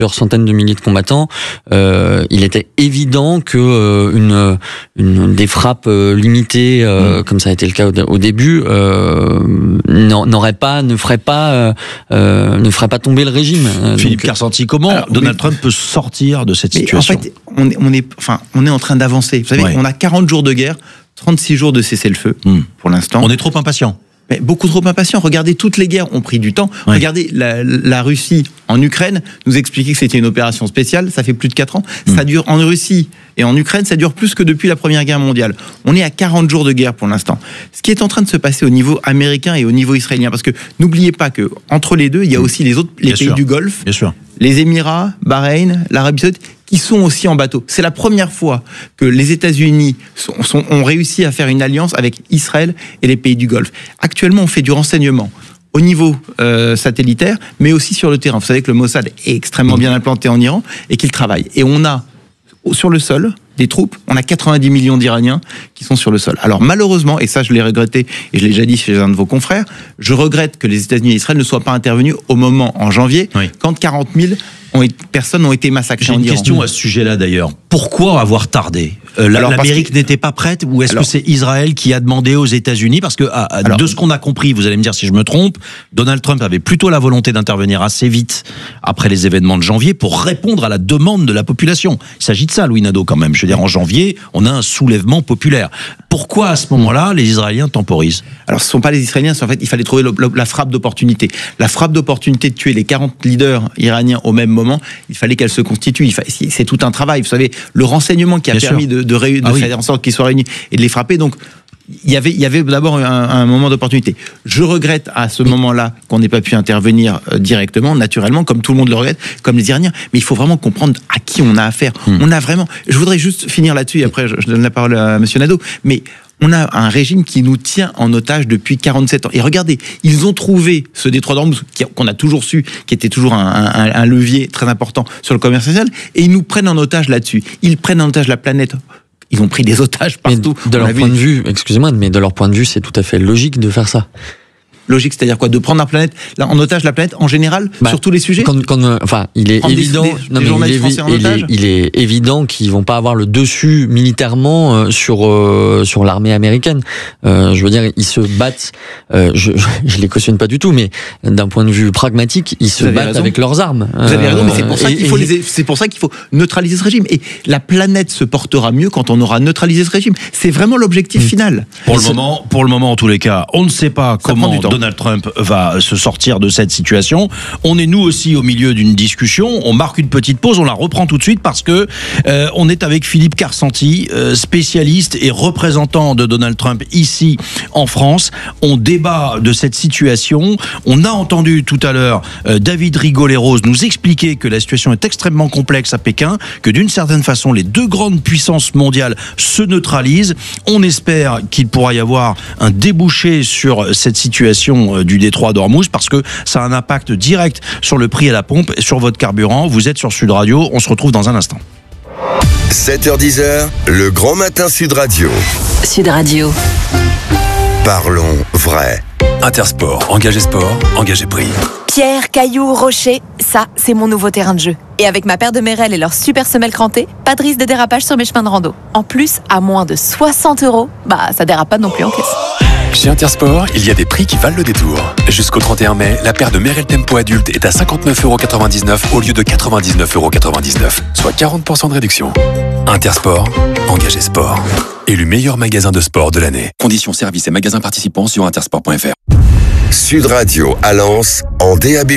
plusieurs centaines de milliers de combattants, il était évident que des frappes limitées, comme ça a été le cas au début, ne ferait pas tomber le régime. Philippe Carsanti, comment Donald Trump peut sortir de cette situation? En fait, on est en train d'avancer. Vous savez, on a 40 jours de guerre, 36 jours de cessez-le-feu pour l'instant. On est trop impatient. Mais beaucoup trop impatient. Regardez, toutes les guerres ont pris du temps. Regardez, la Russie en Ukraine nous expliquait que c'était une opération spéciale. Ça fait plus de 4 ans. Ça dure en Russie et en Ukraine, ça dure plus que depuis la Première Guerre mondiale. On est à 40 jours de guerre pour l'instant. Ce qui est en train de se passer au niveau américain et au niveau israélien, parce que n'oubliez pas que entre les deux, il y a aussi les pays du Golfe, les Émirats, Bahreïn, l'Arabie Saoudite, qui sont aussi en bateau. C'est la première fois que les États-Unis ont réussi à faire une alliance avec Israël et les pays du Golfe. Actuellement, on fait du renseignement au niveau satellitaire, mais aussi sur le terrain. Vous savez que le Mossad est extrêmement bien implanté en Iran et qu'il travaille. Et on a sur le sol des troupes, on a 90 millions d'Iraniens qui sont sur le sol. Alors malheureusement, et ça je l'ai regretté, et je l'ai déjà dit chez un de vos confrères, je regrette que les États-Unis et Israël ne soient pas intervenus au moment, en janvier, quand 40 000 personnes ont été massacrées en Iran. J'ai une question à ce sujet-là d'ailleurs. Pourquoi avoir tardé ? L'Amérique n'était pas prête, ou est-ce que c'est Israël qui a demandé aux États-Unis ? Parce que de ce qu'on a compris, vous allez me dire si je me trompe, Donald Trump avait plutôt la volonté d'intervenir assez vite après les événements de janvier pour répondre à la demande de la population. Il s'agit de ça, Louis Nadeau, quand même. Je veux dire, en janvier, on a un soulèvement populaire. Pourquoi à ce moment-là, les Israéliens temporisent ? Alors, ce ne sont pas les Israéliens, en fait, il fallait trouver la frappe d'opportunité. La frappe d'opportunité de tuer les 40 leaders iraniens au même moment, il fallait qu'elle se constitue. C'est tout un travail. Vous savez, le renseignement qui a permis de faire en sorte qu'ils soient réunis et de les frapper. Donc, il y avait d'abord un moment d'opportunité. Je regrette à ce moment-là qu'on n'ait pas pu intervenir directement, naturellement, comme tout le monde le regrette, comme les Iraniens. Mais il faut vraiment comprendre à qui on a affaire. On a vraiment... Je voudrais juste finir là-dessus, et après je donne la parole à M. Nadeau. Mais on a un régime qui nous tient en otage depuis 47 ans. Et regardez, ils ont trouvé ce détroit d'Ormuz, qu'on a toujours su, qui était toujours un levier très important sur le commerce social, et ils nous prennent en otage là-dessus. Ils prennent en otage la planète. Ils ont pris des otages partout. De leur point de vue, excusez-moi, mais de leur point de vue, c'est tout à fait logique de faire ça. Logique, c'est-à-dire quoi ? De prendre la planète, en otage la planète en général, sur tous les sujets ? Il est évident, il est évident qu'ils vont pas avoir le dessus militairement sur l'armée américaine. Je veux dire, ils se battent. Je les cautionne pas du tout, mais d'un point de vue pragmatique, ils se battent avec leurs armes. Vous avez raison, mais c'est pour ça qu'il faut neutraliser ce régime. Et la planète se portera mieux quand on aura neutralisé ce régime. C'est vraiment l'objectif final. Pour le moment, en tous les cas, on ne sait pas comment Donald Trump va se sortir de cette situation. On est nous aussi au milieu d'une discussion. On marque une petite pause, on la reprend tout de suite parce que on est avec Philippe Carsanti, spécialiste et représentant de Donald Trump ici en France. On débat de cette situation. On a entendu tout à l'heure David Rigoleros nous expliquer que la situation est extrêmement complexe à Pékin, que d'une certaine façon les deux grandes puissances mondiales se neutralisent. On espère qu'il pourra y avoir un débouché sur cette situation du détroit d'Ormuz parce que ça a un impact direct sur le prix à la pompe et sur votre carburant. Vous êtes sur Sud Radio, on se retrouve dans un instant. 7h-10h, le grand matin Sud Radio. Sud Radio. Parlons vrai. Intersport, engagé sport, engagé prix. Pierre, cailloux, rochers, ça, c'est mon nouveau terrain de jeu. Et avec ma paire de Merrell et leur super semelle crantée, pas de risque de dérapage sur mes chemins de rando. En plus, à moins de 60 €, ça dérape pas non plus en caisse. Chez Intersport, il y a des prix qui valent le détour. Jusqu'au 31 mai, la paire de Merrell Tempo adulte est à 59,99 € au lieu de 99,99 €, soit 40% de réduction. Intersport, engagé sport. Élu meilleur magasin de sport de l'année. Conditions, services et magasins participants sur intersport.fr. Sud Radio à Lens en DAB+.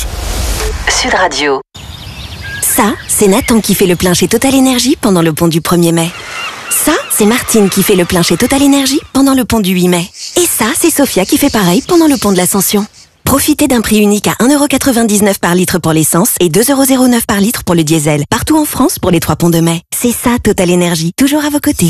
Sud Radio. Ça, c'est Nathan qui fait le plein chez Total Énergie pendant le pont du 1er mai. Ça, c'est Martine qui fait le plein chez Total Énergie pendant le pont du 8 mai. Et ça, c'est Sophia qui fait pareil pendant le pont de l'Ascension. Profitez d'un prix unique à 1,99 € par litre pour l'essence et 2,09 € par litre pour le diesel. Partout en France pour les 3 ponts de mai. C'est ça, Total Énergie. Toujours à vos côtés.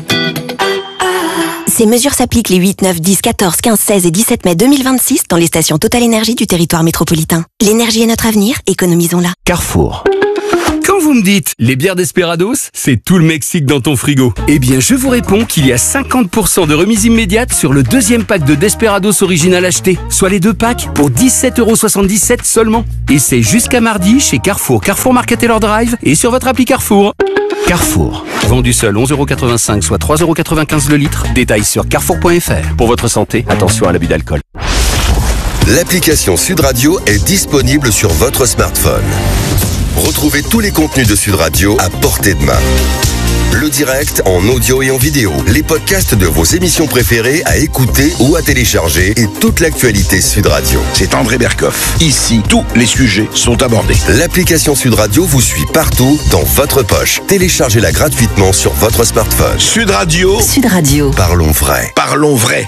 Ces mesures s'appliquent les 8, 9, 10, 14, 15, 16 et 17 mai 2026 dans les stations Total Énergie du territoire métropolitain. L'énergie est notre avenir, économisons-la. Carrefour. Quand vous me dites les bières Desperados, c'est tout le Mexique dans ton frigo. Eh bien, je vous réponds qu'il y a 50% de remise immédiate sur le deuxième pack de Desperados original acheté, soit les 2 packs pour 17,77€ seulement. Et c'est jusqu'à mardi chez Carrefour, Carrefour Market Taylor Drive et sur votre appli Carrefour. Carrefour. Vendu seul 11,85€, soit 3,95€ le litre. Détails sur carrefour.fr. Pour votre santé, attention à l'abus d'alcool. L'application Sud Radio est disponible sur votre smartphone. Retrouvez tous les contenus de Sud Radio à portée de main. Le direct en audio et en vidéo, les podcasts de vos émissions préférées à écouter ou à télécharger et toute l'actualité Sud Radio. C'est André Berkoff. Ici, tous les sujets sont abordés. L'application Sud Radio vous suit partout, dans votre poche. Téléchargez-la gratuitement sur votre smartphone. Sud Radio. Sud Radio. Parlons vrai. Parlons vrai.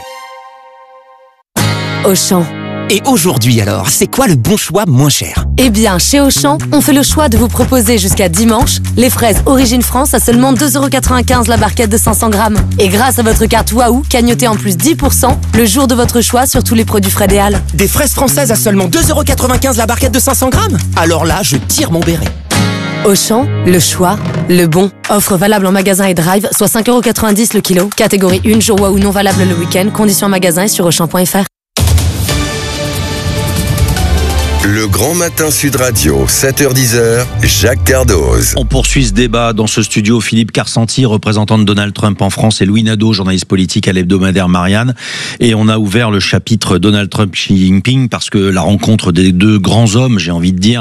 Auchan. Et aujourd'hui alors, c'est quoi le bon choix moins cher? Eh bien, chez Auchan, on fait le choix de vous proposer jusqu'à dimanche les fraises Origine France à seulement 2,95€ la barquette de 500 grammes. Et grâce à votre carte Waouh, cagnotez en plus 10% le jour de votre choix sur tous les produits frais des Halles. Des fraises françaises à seulement 2,95€ la barquette de 500 grammes? Alors là, je tire mon béret. Auchan, le choix, le bon. Offre valable en magasin et drive, soit 5,90€ le kilo. Catégorie 1, jour Waouh non valable le week-end. Conditions en magasin et sur auchan.fr. Le Grand Matin Sud Radio, 7h-10h, Jacques Cardoz. On poursuit ce débat dans ce studio. Philippe Carsanti, représentant de Donald Trump en France, et Louis Nadeau, journaliste politique à l'hebdomadaire Marianne. Et on a ouvert le chapitre Donald Trump-Xi Jinping parce que la rencontre des 2 grands hommes, j'ai envie de dire,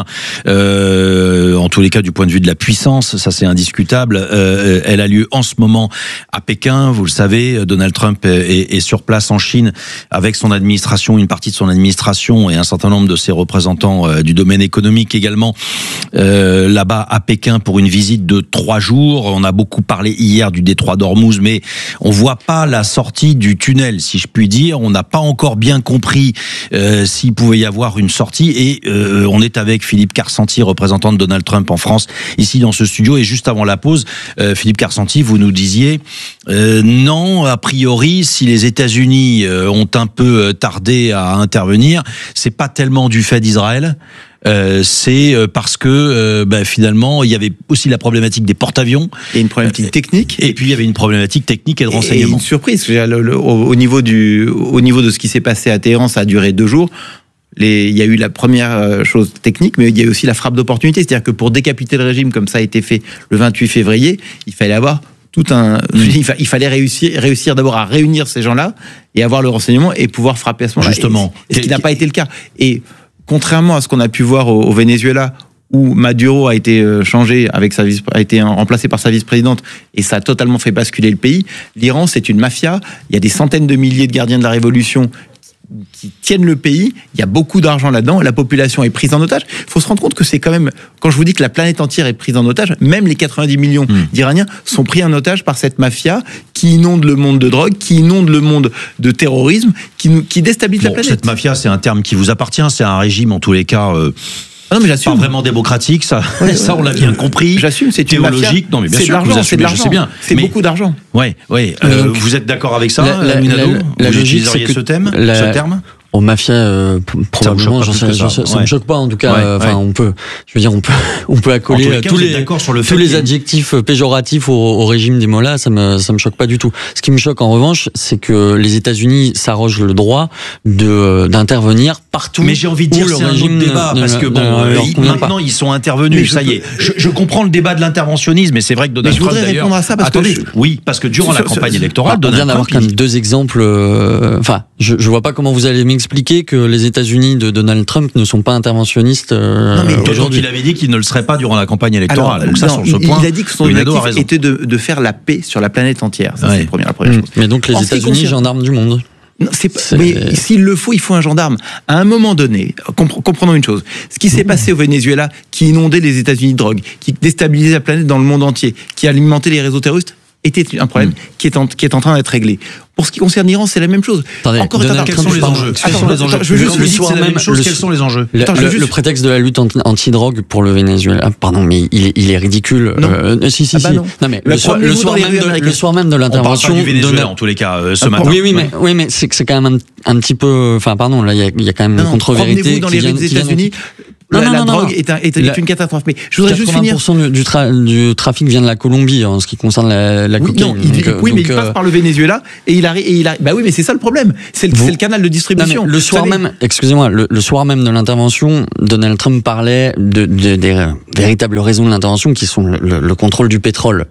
en tous les cas du point de vue de la puissance, ça c'est indiscutable, elle a lieu en ce moment à Pékin. Vous le savez, Donald Trump est sur place en Chine avec son administration, une partie de son administration et un certain nombre de ses représentants du domaine économique également là-bas à Pékin pour une visite de 3 jours. On a beaucoup parlé hier du détroit d'Ormuz, mais on voit pas la sortie du tunnel, si je puis dire. On n'a pas encore bien compris s'il pouvait y avoir une sortie. Et on est avec Philippe Carsanti, représentant de Donald Trump en France, ici dans ce studio. Et juste avant la pause, Philippe Carsanti, vous nous disiez non, a priori, si les États-Unis ont un peu tardé à intervenir, c'est pas tellement du fait d'Israël. C'est parce que finalement il y avait aussi la problématique des porte-avions et une problématique technique, et puis il y avait une problématique technique et de renseignement. Et une surprise au niveau de ce qui s'est passé à Téhéran, ça a duré 2 jours. Il y a eu la première chose technique, mais il y a eu aussi la frappe d'opportunité, c'est-à-dire que pour décapiter le régime comme ça a été fait le 28 février, il fallait avoir il fallait réussir d'abord à réunir ces gens-là et avoir le renseignement et pouvoir frapper à ce moment-là. Justement, ce qui n'a pas été le cas. Et contrairement à ce qu'on a pu voir au Venezuela, où Maduro a été changé a été remplacé par sa vice-présidente, et ça a totalement fait basculer le pays, l'Iran, c'est une mafia. Il y a des centaines de milliers de gardiens de la révolution qui tiennent le pays, il y a beaucoup d'argent là-dedans, la population est prise en otage. Il faut se rendre compte que c'est quand même, quand je vous dis que la planète entière est prise en otage, même les 90 millions d'Iraniens sont pris en otage par cette mafia qui inonde le monde de drogue, qui inonde le monde de terrorisme, qui déstabilise la planète. Cette mafia, c'est un terme qui vous appartient, c'est un régime en tous les cas... non, mais j'assume. Pas vraiment démocratique, ça, ça on l'a bien compris. J'assume, c'est théologique. Non, mais bien sûr, vous assumez, je sais bien. C'est beaucoup d'argent. Ouais. Vous êtes d'accord avec ça, la logique, c'est que ce terme. Au mafia, probablement, ça me choque pas en tout cas. Enfin, on peut accoler tous les adjectifs péjoratifs au régime des mollahs. Ça me choque pas du tout. Ce qui me choque en revanche, c'est que les États-Unis s'arrogent le droit d'intervenir partout. Mais j'ai envie de dire, c'est un autre débat parce que maintenant ils sont intervenus. Ça y est. Je comprends le débat de l'interventionnisme, mais c'est vrai que Donald Trump d'ailleurs. Oui, parce que durant la campagne électorale, on vient d'avoir quand même 2 exemples. Enfin, je vois pas comment vous allez m'expliquer que les États-Unis de Donald Trump ne sont pas interventionnistes aujourd'hui. Il avait dit qu'il ne le serait pas durant la campagne électorale. Alors, donc ça, sur ce point, il a dit que son objectif était de faire la paix sur la planète entière. Ça, c'est la première chose. Mais donc les États-Unis, gendarmes du monde. Non, mais s'il le faut, il faut un gendarme. À un moment donné, comprenons une chose. Ce qui s'est passé au Venezuela, qui inondait les États-Unis de drogue, qui déstabilisait la planète dans le monde entier, qui alimentait les réseaux terroristes, était un problème qui est en train d'être réglé. Pour ce qui concerne l'Iran, c'est la même chose. Attendez, quels sont les enjeux? Quels sont les enjeux? Le prétexte de la lutte anti-drogue pour le Venezuela, pardon, mais il est ridicule. Si. Non, mais le soir même de l'intervention. On parle pas du Venezuela en tous les cas ce matin. Oui, mais c'est quand même un petit peu. Enfin, pardon, là il y a quand même une contre-vérité. Promenez-vous dans les rues des États-Unis. La drogue est une catastrophe. Mais je voudrais juste finir. 80% du trafic vient de la Colombie en ce qui concerne la cocaïne. Mais il passe par le Venezuela et il arrive. Bah oui, mais c'est ça le problème. C'est le canal de distribution. Non, le soir même, excusez-moi, le soir même de l'intervention, Donald Trump parlait des véritables raisons de l'intervention qui sont le contrôle du pétrole.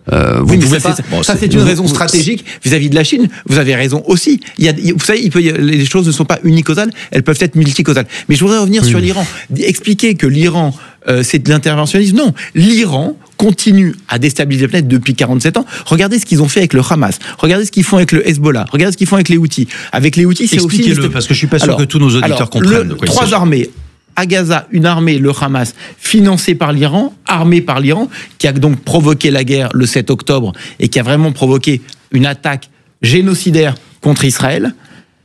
C'est une raison stratégique vis-à-vis de la Chine. Vous avez raison aussi. Vous savez, les choses ne sont pas unicausales, elles peuvent être multicausales. Mais je voudrais revenir sur l'Iran. Expliquer que l'Iran, c'est de l'interventionnisme. Non, l'Iran continue à déstabiliser la planète depuis 47 ans. Regardez ce qu'ils ont fait avec le Hamas. Regardez ce qu'ils font avec le Hezbollah. Regardez ce qu'ils font avec les Houthis. Avec les Houthis, c'est aussi... Expliquez-le, parce que je suis pas sûr que tous nos auditeurs comprennent. Trois armées. À Gaza, une armée, le Hamas, financée par l'Iran, armée par l'Iran, qui a donc provoqué la guerre le 7 octobre et qui a vraiment provoqué une attaque génocidaire contre Israël.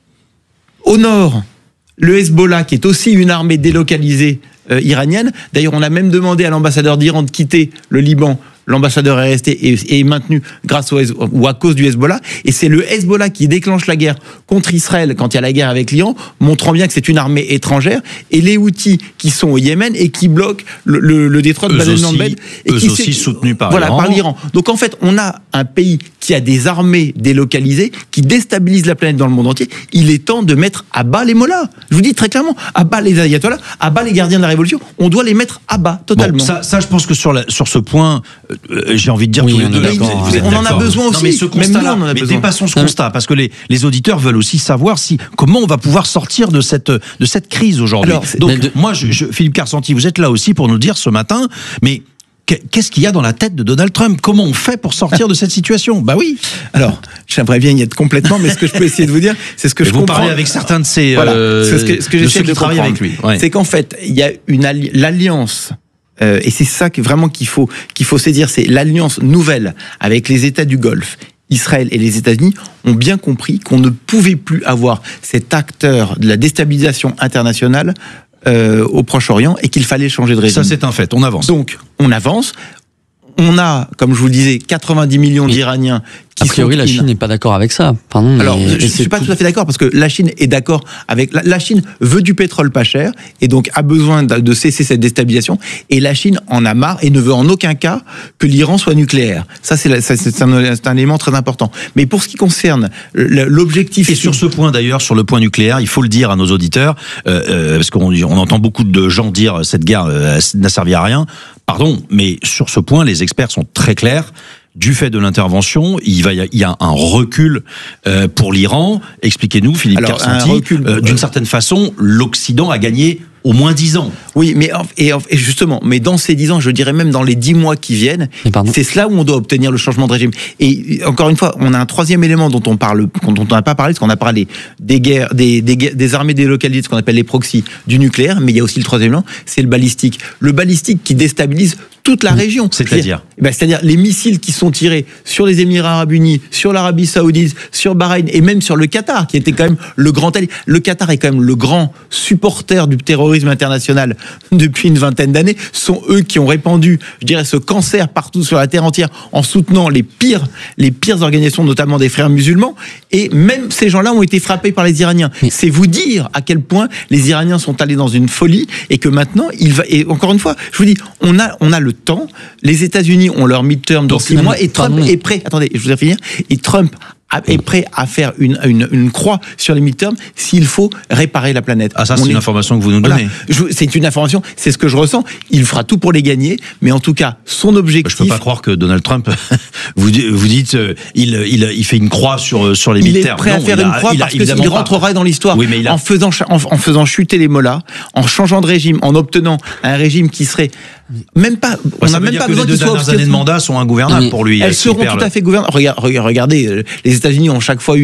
Au nord, le Hezbollah, qui est aussi une armée délocalisée iranienne. D'ailleurs, on a même demandé à l'ambassadeur d'Iran de quitter le Liban. L'ambassadeur est resté et est maintenu grâce ou à cause du Hezbollah. Et c'est le Hezbollah qui déclenche la guerre contre Israël quand il y a la guerre avec l'Iran, montrant bien que c'est une armée étrangère. Et les Houthis qui sont au Yémen et qui bloquent le détroit de Bab el-Mandeb. Et qui aussi soutenus par l'Iran. Donc en fait, on a un pays qui a des armées délocalisées, qui déstabilisent la planète dans le monde entier. Il est temps de mettre à bas les mollahs. Je vous dis très clairement, à bas les ayatollahs, à bas les gardiens de la révolution. On doit les mettre à bas, totalement. Bon, ça, je pense que sur ce point, j'ai envie de dire tous les deux. On en a besoin aussi. Non, mais ce constat-là, dépassons ce constat, parce que les auditeurs veulent aussi savoir comment on va pouvoir sortir de cette crise aujourd'hui. Moi, Philippe Carsanti, vous êtes là aussi pour nous dire ce matin, mais qu'est-ce qu'il y a dans la tête de Donald Trump? Comment on fait pour sortir de cette situation? Bah oui. Alors, j'aimerais bien y être complètement, mais ce que je peux essayer de vous dire, c'est ce que je comprends. Vous parlez avec certains de ces ce que j'essaie de travailler avec lui. Ouais. C'est qu'en fait, il y a l'alliance. Et c'est ça qu'il faut saisir, c'est l'alliance nouvelle avec les États du Golfe. Israël et les États-Unis ont bien compris qu'on ne pouvait plus avoir cet acteur de la déstabilisation internationale au Proche-Orient et qu'il fallait changer de régime. Ça, c'est un fait. On avance. Donc, on avance. On a, comme je vous le disais, 90 millions d'Iraniens qui a priori, la Chine n'est pas d'accord avec ça. Pardon, alors, je ne suis pas tout à fait d'accord parce que la Chine est d'accord avec... La Chine veut du pétrole pas cher et donc a besoin de cesser cette déstabilisation. Et la Chine en a marre et ne veut en aucun cas que l'Iran soit nucléaire. Ça, c'est un élément très important. Mais pour ce qui concerne l'objectif... Et sur ce point d'ailleurs, sur le point nucléaire, il faut le dire à nos auditeurs, parce qu'on entend beaucoup de gens dire cette guerre n'a servi à rien. Pardon, mais sur ce point, les experts sont très clairs. Du fait de l'intervention, il y a un recul pour l'Iran. Expliquez-nous, Philippe Carsanti. D'une certaine façon, l'Occident a gagné au moins 10 ans. Oui, mais justement, mais dans ces 10 ans, je dirais même dans les 10 mois qui viennent, c'est cela où on doit obtenir le changement de régime. Et encore une fois, on a un troisième élément dont on n'a pas parlé, parce qu'on a parlé des guerres, des armées délocalisées, ce qu'on appelle les proxys, du nucléaire, mais il y a aussi le troisième élément, c'est le balistique. Le balistique qui déstabilise toute la région. C'est-à-dire les missiles qui sont tirés sur les Émirats Arabes Unis, sur l'Arabie Saoudite, sur Bahreïn et même sur le Qatar, qui était quand même le grand allié. Le Qatar est quand même le grand supporter du terrorisme international depuis une vingtaine d'années. Ce sont eux qui ont répandu, je dirais, ce cancer partout sur la terre entière en soutenant les pires organisations, notamment des frères musulmans. Et même ces gens-là ont été frappés par les Iraniens. C'est vous dire à quel point les Iraniens sont allés dans une folie et que maintenant, et encore une fois, je vous dis, on a le temps. Les États-Unis ont leur midterm dans 6 mois et Trump est prêt. Attendez, je vous ai fini. Et Trump est prêt à faire une croix sur les midterms s'il faut réparer la planète. Ah, ça, c'est une information que vous nous donnez. Voilà. C'est une information, c'est ce que je ressens. Il fera tout pour les gagner, mais en tout cas, son objectif... Je peux pas croire que Donald Trump, vous dites, il fait une croix sur les midterms. Il est prêt à faire une croix parce qu'il rentrera dans l'histoire en faisant chuter les mollahs, en changeant de régime, en obtenant un régime qui serait même pas... on n'a même pas besoin que les 2 dernières années de mandat sont ingouvernables pour lui. Elles seront tout à fait gouvernables. Regardez, les États-Unis ont chaque fois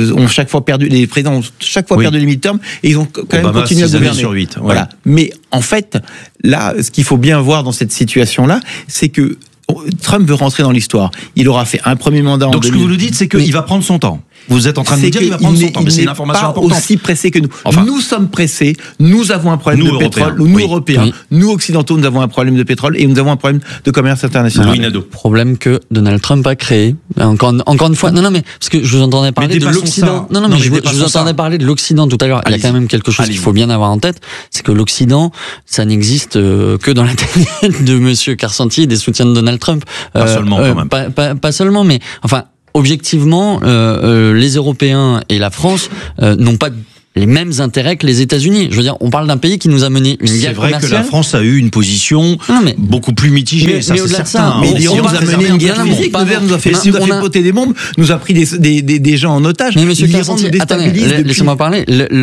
perdu, les présidents ont chaque fois perdu les midterms et ils ont quand même continué à gouverner. Sur 8, voilà. Mais en fait, là, ce qu'il faut bien voir dans cette situation-là, c'est que Trump veut rentrer dans l'histoire. Il aura fait un premier mandat en 2000. Donc ce que vous nous dites, c'est qu'il va prendre son temps. Vous êtes en train de nous dire qu'il va prendre son temps, mais c'est une information importante. Aussi pressé que nous. Nous sommes pressés, nous avons un problème de pétrole, nous Européens, nous Occidentaux, nous avons un problème de pétrole et nous avons un problème de commerce international. Louis Nadeau. Problème que Donald Trump a créé. Encore une fois, non, mais parce que je vous entendais parler de l'Occident. Non, mais je vous entendais parler de l'Occident tout à l'heure. Il y a quand même quelque chose qu'il faut bien avoir en tête, c'est que l'Occident, ça n'existe que dans la tête de Monsieur Carcenti et des soutiens de Donald Trump. Pas seulement, quand même. Pas seulement, mais enfin. Objectivement, les Européens et la France n'ont pas les mêmes intérêts que les États-Unis. Je veux dire, on parle d'un pays qui nous a mené une guerre commerciale. C'est vrai que la France a eu une position beaucoup plus mitigée, ça c'est certain. Mais l'Iran nous a mené une guerre physique, nous a fait poter des bombes, nous a pris des gens en otage. Mais monsieur Carcenti, attendez, laissez-moi parler.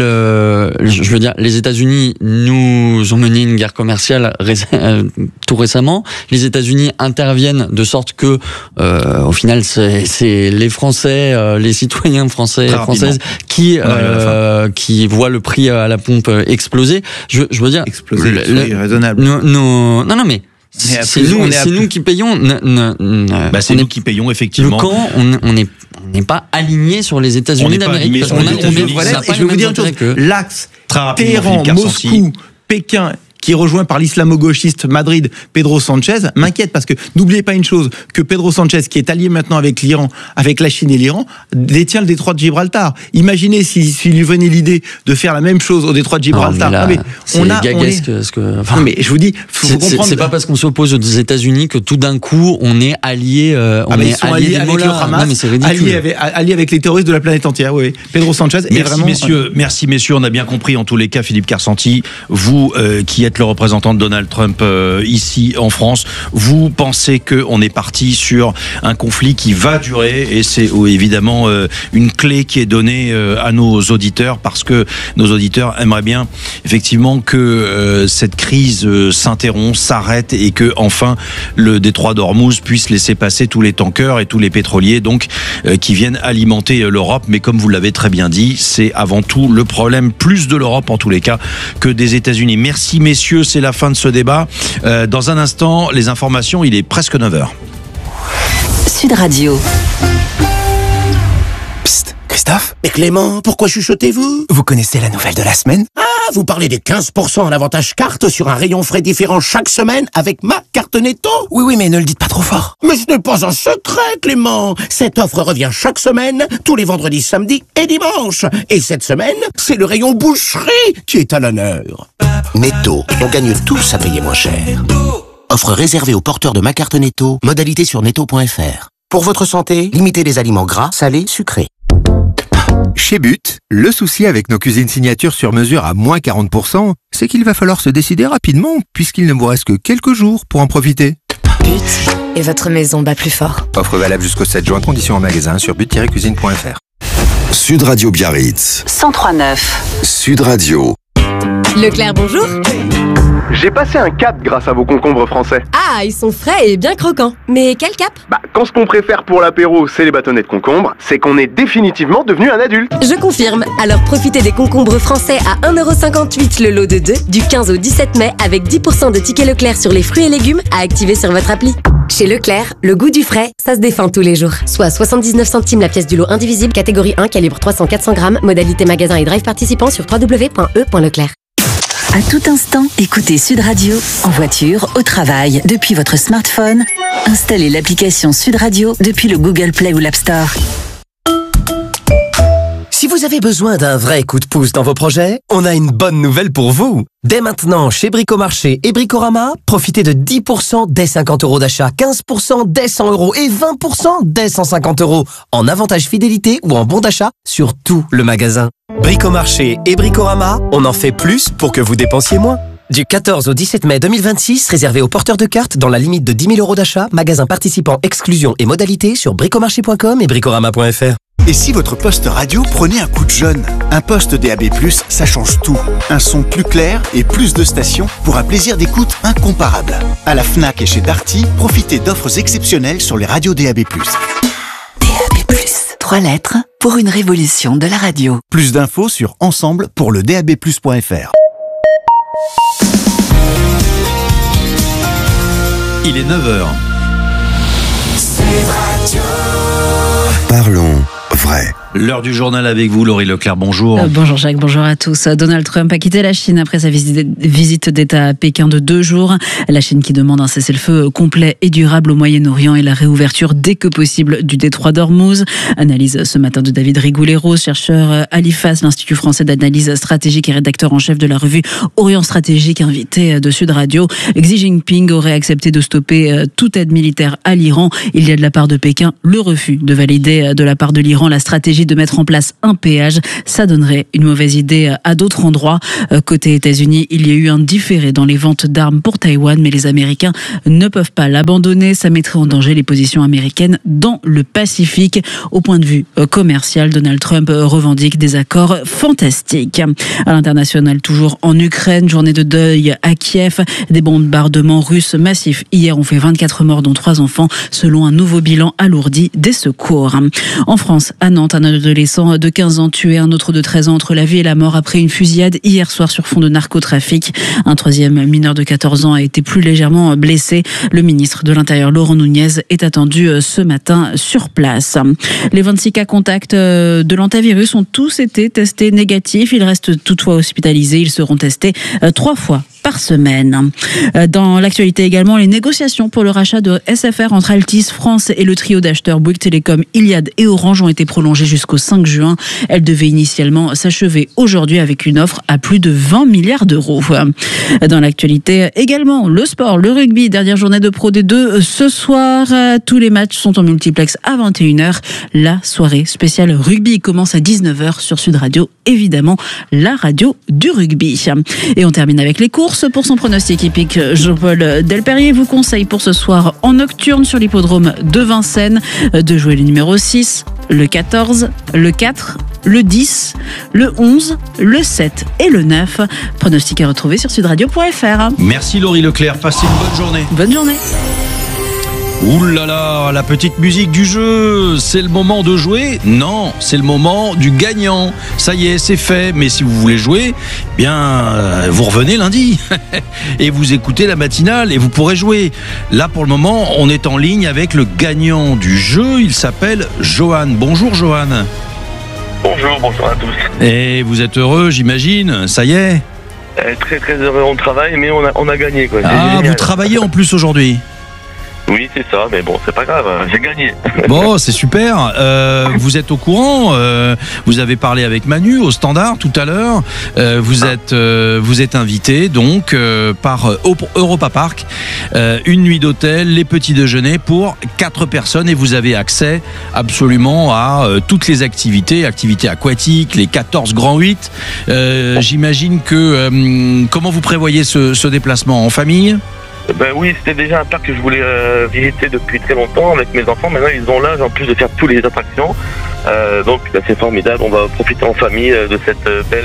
Je veux dire, les États-Unis nous ont mené une guerre commerciale tout récemment. Les États-Unis interviennent de sorte que, au final, c'est les Français, les citoyens français et françaises qui voient le prix à la pompe exploser. Je veux dire, exploser, raisonnable. Non, mais c'est nous qui payons. C'est nous qui payons effectivement. Le camp, on n'est pas aligné sur les États-Unis d'Amérique. Et je vais vous dire une chose, l'axe Téhéran, Moscou, Pékin, qui est rejoint par l'islamo-gauchiste Madrid, Pedro Sanchez, m'inquiète parce que n'oubliez pas une chose, que Pedro Sanchez, qui est allié maintenant avec l'Iran, avec la Chine et l'Iran, détient le détroit de Gibraltar. Imaginez s'il lui venait l'idée de faire la même chose au détroit de Gibraltar. C'est gaguesque. Mais je vous dis, c'est pas parce qu'on s'oppose aux États-Unis que tout d'un coup on est allié. Ils sont alliés avec le Hamas, alliés avec les terroristes de la planète entière. Oui. Pedro Sanchez est vraiment. Merci messieurs, on a bien compris en tous les cas, Philippe Carcenti, vous qui êtes le représentant de Donald Trump ici en France, vous pensez qu'on est parti sur un conflit qui va durer et c'est évidemment une clé qui est donnée à nos auditeurs parce que nos auditeurs aimeraient bien effectivement que cette crise s'interrompt, s'arrête et que enfin le détroit d'Ormuz puisse laisser passer tous les tankers et tous les pétroliers donc qui viennent alimenter l'Europe, mais comme vous l'avez très bien dit, c'est avant tout le problème plus de l'Europe en tous les cas que des États-Unis. Merci messieurs, c'est la fin de ce débat. Dans un instant, les informations, il est presque 9h. Sud Radio. Psst, Christophe? Mais Clément, pourquoi chuchotez-vous? Vous connaissez la nouvelle de la semaine? Ah, vous parlez des 15% en avantage carte sur un rayon frais différent chaque semaine avec ma carte Netto? Oui, mais ne le dites pas trop fort. Mais ce n'est pas un secret, Clément. Cette offre revient chaque semaine, tous les vendredis, samedis et dimanches. Et cette semaine, c'est le rayon boucherie qui est à l'honneur. Netto, on gagne tous à payer moins cher. Offre réservée aux porteurs de ma carte Netto, modalité sur netto.fr. Pour votre santé, limitez les aliments gras, salés, sucrés. Chez But, le souci avec nos cuisines signatures sur mesure à moins 40%, c'est qu'il va falloir se décider rapidement, puisqu'il ne vous reste que quelques jours pour en profiter. But, et votre maison bat plus fort. Offre valable jusqu'au 7 juin, conditions en magasin sur but-cuisine.fr. Sud Radio Biarritz 103.9. Sud Radio. Leclerc, bonjour. J'ai passé un cap grâce à vos concombres français. Ah, ils sont frais et bien croquants. Mais quel cap? Quand ce qu'on préfère pour l'apéro, c'est les bâtonnets de concombre, c'est qu'on est définitivement devenu un adulte. Je confirme. Alors profitez des concombres français à 1,58€ le lot de 2 du 15 au 17 mai avec 10% de tickets Leclerc sur les fruits et légumes à activer sur votre appli. Chez Leclerc, le goût du frais, ça se défend tous les jours. Soit 79 centimes la pièce du lot indivisible, catégorie 1, calibre 300-400 grammes, modalité magasin et drive participant sur www.e.leclerc. À tout instant, écoutez Sud Radio, en voiture, au travail, depuis votre smartphone. Installez l'application Sud Radio depuis le Google Play ou l'App Store. Si vous avez besoin d'un vrai coup de pouce dans vos projets, on a une bonne nouvelle pour vous. Dès maintenant, chez Bricomarché et Bricorama, profitez de 10% dès 50 € d'achat, 15% dès 100 € et 20% dès 150 € en avantage fidélité ou en bon d'achat sur tout le magasin. Bricomarché et Bricorama, on en fait plus pour que vous dépensiez moins. Du 14 au 17 mai 2026, réservé aux porteurs de cartes dans la limite de 10 000 € d'achat, magasin participant, exclusion et modalités sur bricomarché.com et bricorama.fr. Et si votre poste radio prenait un coup de jeune? Un poste DAB+, ça change tout. Un son plus clair et plus de stations pour un plaisir d'écoute incomparable. À la Fnac et chez Darty, profitez d'offres exceptionnelles sur les radios DAB+. DAB+, 3 lettres pour une révolution de la radio. Plus d'infos sur ensemble pour le DAB+.fr. Il est 9h. Parlons vrai. L'heure du journal avec vous, Laurie Leclerc, bonjour. Bonjour Jacques, bonjour à tous. Donald Trump a quitté la Chine après sa visite d'État à Pékin de 2 jours. La Chine qui demande un cessez-le-feu complet et durable au Moyen-Orient et la réouverture dès que possible du détroit d'Ormuz. Analyse ce matin de David Rigoulet-Rose, chercheur à l'IFAS, l'Institut français d'analyse stratégique et rédacteur en chef de la revue Orient Stratégique, invité de Sud Radio. Xi Jinping aurait accepté de stopper toute aide militaire à l'Iran. Il y a de la part de Pékin le refus de valider de la part de l'Iran la stratégie de mettre en place un péage. Ça donnerait une mauvaise idée à d'autres endroits. Côté États-Unis, il y a eu un différé dans les ventes d'armes pour Taïwan, mais les Américains ne peuvent pas l'abandonner. Ça mettrait en danger les positions américaines dans le Pacifique. Au point de vue commercial, Donald Trump revendique des accords fantastiques. À l'international, toujours en Ukraine, journée de deuil à Kiev. Des bombardements russes massifs hier ont fait 24 morts, dont 3 enfants, selon un nouveau bilan alourdi des secours. En France, à Nantes, un adolescent de 15 ans tué, un autre de 13 ans entre la vie et la mort après une fusillade hier soir sur fond de narcotrafic. Un troisième mineur de 14 ans a été plus légèrement blessé. Le ministre de l'Intérieur, Laurent Nunez, est attendu ce matin sur place. Les 26 cas contacts de l'hantavirus ont tous été testés négatifs. Ils restent toutefois hospitalisés. Ils seront testés 3 fois par semaine. Dans l'actualité également, les négociations pour le rachat de SFR entre Altice France et le trio d'acheteurs Bouygues Télécom, Iliad et Orange ont été prolongées jusqu'au 5 juin. Elles devaient initialement s'achever aujourd'hui avec une offre à plus de 20 milliards d'euros. Dans l'actualité également, le sport, le rugby, dernière journée de Pro D2 ce soir. Tous les matchs sont en multiplex à 21h. La soirée spéciale rugby commence à 19h sur Sud Radio, évidemment, la radio du rugby. Et on termine avec les courses. Pour son pronostic hippique, Jean-Paul Delperrier vous conseille pour ce soir en nocturne sur l'hippodrome de Vincennes de jouer les numéros 6, le 14, le 4, le 10, le 11, le 7 et le 9. Pronostic à retrouver sur sudradio.fr. Merci Laurie Leclerc, passez une bonne journée. Bonne journée. Ouh là là, la petite musique du jeu, c'est le moment de jouer? Non, c'est le moment du gagnant. Ça y est, c'est fait, mais si vous voulez jouer, vous revenez lundi et vous écoutez la matinale et vous pourrez jouer. Là, pour le moment, on est en ligne avec le gagnant du jeu, il s'appelle Johan. Bonjour Johan. Bonjour à tous. Et vous êtes heureux, j'imagine, ça y est? Très très heureux, on travaille, mais on a gagné, quoi. Ah, vous travaillez en plus aujourd'hui? Oui, c'est ça, mais bon, c'est pas grave, j'ai gagné. Bon, c'est super. Vous êtes au courant, vous avez parlé avec Manu au standard tout à l'heure. Vous êtes invité donc par Europa Park, une nuit d'hôtel, les petits déjeuners pour 4 personnes et vous avez accès absolument à toutes les activités aquatiques, les 14 grands 8. J'imagine que comment vous prévoyez ce déplacement en famille? Ben oui, c'était déjà un parc que je voulais visiter depuis très longtemps avec mes enfants. Maintenant, ils ont l'âge en plus de faire toutes les attractions. Donc, c'est formidable. On va profiter en famille de cette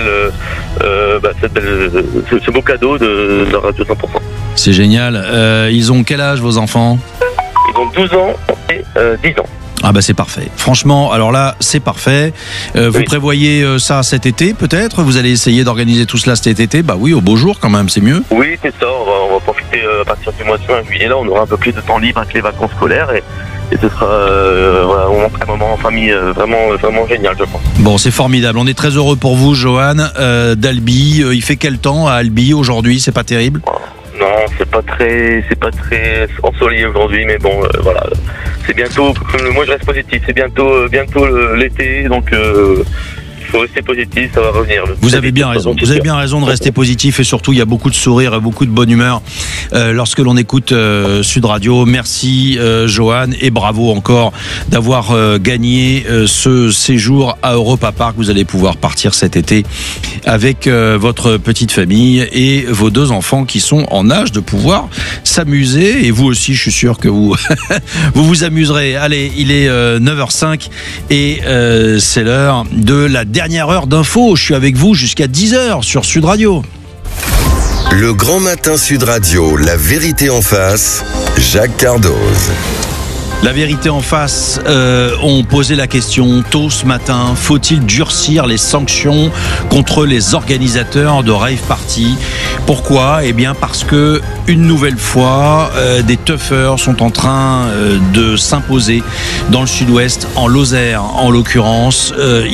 ce beau cadeau de la Radio 100%. C'est génial. Ils ont quel âge, vos enfants? Ils ont 12 ans et 10 ans. Ah bah c'est parfait. Franchement, alors là, c'est parfait. Vous prévoyez ça cet été, peut-être? Vous allez essayer d'organiser tout cela cet été? Bah oui, au beau jour quand même, c'est mieux. Oui, c'est ça. On va profiter à partir du mois de juin, juillet. Là, on aura un peu plus de temps libre avec les vacances scolaires et ce sera un moment en famille vraiment génial, je pense. Bon, c'est formidable. On est très heureux pour vous, Johan, d'Albi. Il fait quel temps à Albi aujourd'hui? C'est pas terrible? Non, c'est pas très ensoleillé aujourd'hui, mais bon, voilà. C'est bientôt, moi je reste positif, c'est bientôt l'été, donc il faut rester positif, ça va revenir. Vous avez bien raison. Vous avez bien raison de rester positif et surtout il y a beaucoup de sourires et beaucoup de bonne humeur lorsque l'on écoute Sud Radio. Merci Johan et bravo encore d'avoir gagné ce séjour à Europa Park. Vous allez pouvoir partir cet été avec votre petite famille et vos 2 enfants qui sont en âge de pouvoir s'amuser et vous aussi je suis sûr que vous vous amuserez. Allez, il est 9h05 et c'est l'heure de la dernière heure d'info. Je suis avec vous jusqu'à 10h sur Sud Radio. Le grand matin Sud Radio, la vérité en face, Jacques Cardoz. La vérité en face ont posé la question tôt ce matin. Faut-il durcir les sanctions contre les organisateurs de rave party? Pourquoi? Eh bien parce que une nouvelle fois, des toughers sont en train de s'imposer dans le sud-ouest, en Lozère en l'occurrence.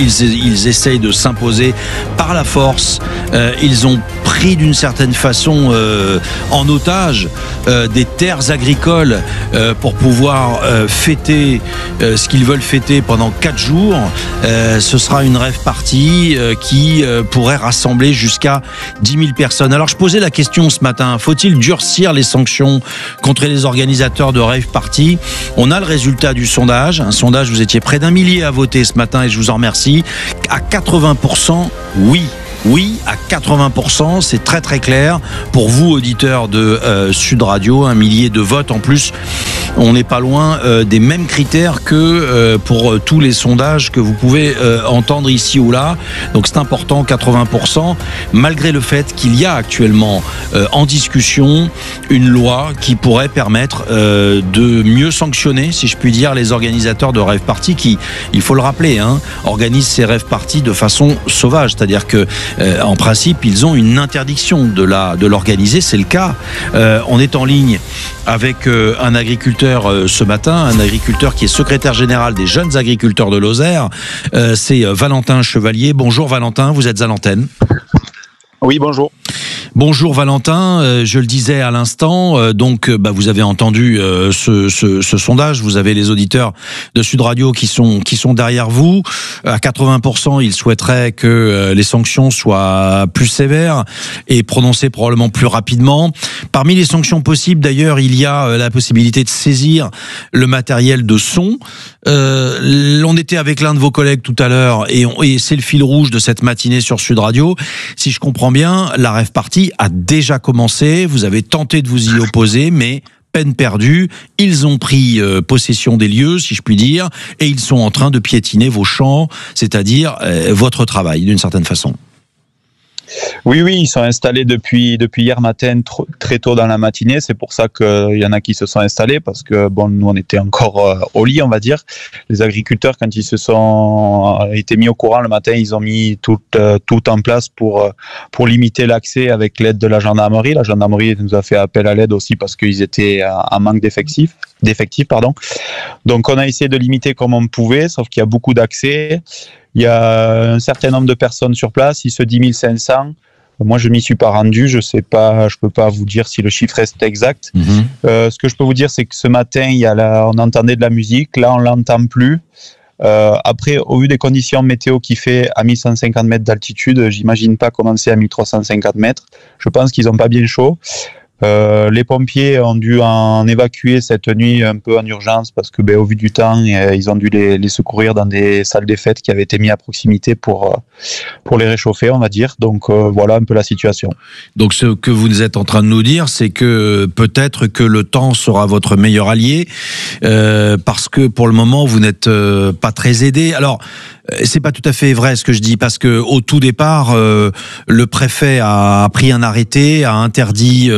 Ils essayent de s'imposer par la force. Ils ont pris d'une certaine façon en otage des terres agricoles pour pouvoir fêter ce qu'ils veulent fêter pendant 4 jours. Ce sera une rave party qui pourrait rassembler jusqu'à 10 000 personnes. Alors je posais la question ce matin, faut-il durcir les sanctions contre les organisateurs de rave party? On a le résultat du sondage. Un sondage, vous étiez près d'1 millier à voter ce matin et je vous en remercie. À 80%, oui. Oui, à 80%, c'est très très clair. Pour vous, auditeurs de Sud Radio, 1 millier de votes en plus. On n'est pas loin des mêmes critères que pour tous les sondages que vous pouvez entendre ici ou là. Donc c'est important, 80%, malgré le fait qu'il y a actuellement en discussion une loi qui pourrait permettre de mieux sanctionner, si je puis dire, les organisateurs de rave party qui, il faut le rappeler, organisent ces rave party de façon sauvage. C'est-à-dire que en principe, ils ont une interdiction de l'organiser. C'est le cas. On est en ligne avec un agriculteur ce matin, un agriculteur qui est secrétaire général des jeunes agriculteurs de Lozère. C'est Valentin Chevalier. Bonjour Valentin, vous êtes à l'antenne. Oui, bonjour. Bonjour Valentin, je le disais à l'instant, donc vous avez entendu ce sondage, vous avez les auditeurs de Sud Radio qui sont derrière vous. À 80%, ils souhaiteraient que les sanctions soient plus sévères et prononcées probablement plus rapidement. Parmi les sanctions possibles, d'ailleurs, il y a la possibilité de saisir le matériel de son. On était avec l'un de vos collègues tout à l'heure et c'est le fil rouge de cette matinée sur Sud Radio. Si je comprends bien, la rave party a déjà commencé. Vous avez tenté de vous y opposer, mais peine perdue. Ils ont pris possession des lieux, si je puis dire, et ils sont en train de piétiner vos champs, c'est-à-dire votre travail, d'une certaine façon. Oui, ils sont installés depuis hier matin, très tôt dans la matinée. C'est pour ça qu'il y en a qui se sont installés, parce que nous on était encore au lit, on va dire. Les agriculteurs, quand ils se sont été mis au courant le matin, ils ont mis tout en place pour limiter l'accès avec l'aide de la gendarmerie. La gendarmerie nous a fait appel à l'aide aussi parce qu'ils étaient en manque d'effectifs. Donc on a essayé de limiter comme on pouvait, sauf qu'il y a beaucoup d'accès. Il y a un certain nombre de personnes sur place, il se dit 1500. Moi, je m'y suis pas rendu, je sais pas, je peux pas vous dire si le chiffre est exact. Ce que je peux vous dire, c'est que ce matin, on entendait de la musique, là, on l'entend plus. Après, au vu des conditions météo qu'il fait à 1150 mètres d'altitude, j'imagine pas commencer à 1350 mètres. Je pense qu'ils ont pas bien chaud. Les pompiers ont dû en évacuer cette nuit un peu en urgence parce que au vu du temps, ils ont dû les secourir dans des salles des fêtes qui avaient été mises à proximité pour les réchauffer, on va dire. Donc voilà un peu la situation. Donc ce que vous êtes en train de nous dire, c'est que peut-être que le temps sera votre meilleur allié parce que pour le moment vous n'êtes pas très aidé. Alors c'est pas tout à fait vrai ce que je dis, parce que au tout départ, le préfet a pris un arrêté, a interdit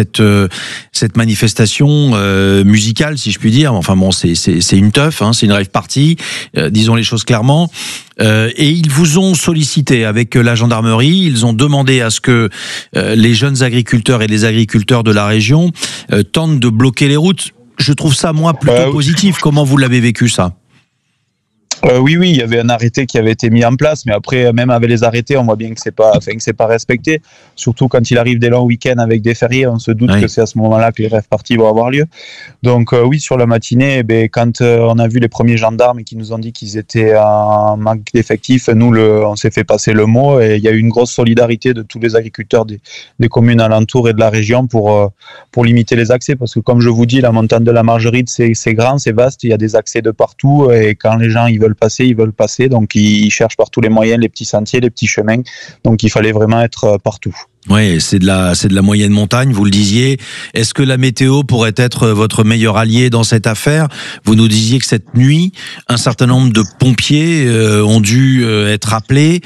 cette manifestation musicale, si je puis dire. Enfin bon, c'est une teuf, c'est une rave party, disons les choses clairement. Et ils vous ont sollicité avec la gendarmerie. Ils ont demandé à ce que les jeunes agriculteurs et les agriculteurs de la région tentent de bloquer les routes. Je trouve ça moi plutôt positif. Comment vous l'avez vécu ça ? Oui, il y avait un arrêté qui avait été mis en place, mais après, même avec les arrêtés, on voit bien que c'est pas respecté. Surtout quand il arrive des longs week-ends avec des fériés, on se doute que c'est à ce moment-là que les rave parties vont avoir lieu. Donc oui, sur la matinée, quand on a vu les premiers gendarmes qui nous ont dit qu'ils étaient en manque d'effectifs, nous, on s'est fait passer le mot et il y a eu une grosse solidarité de tous les agriculteurs des communes alentours et de la région pour limiter les accès, parce que comme je vous dis, la montagne de la Margeride, c'est grand, c'est vaste, il y a des accès de partout et quand les gens ils veulent passer, donc ils cherchent par tous les moyens, les petits sentiers, les petits chemins, donc il fallait vraiment être partout. Oui, c'est de la moyenne montagne, vous le disiez. Est-ce que la météo pourrait être votre meilleur allié dans cette affaire ? Vous nous disiez que cette nuit, un certain nombre de pompiers ont dû être appelés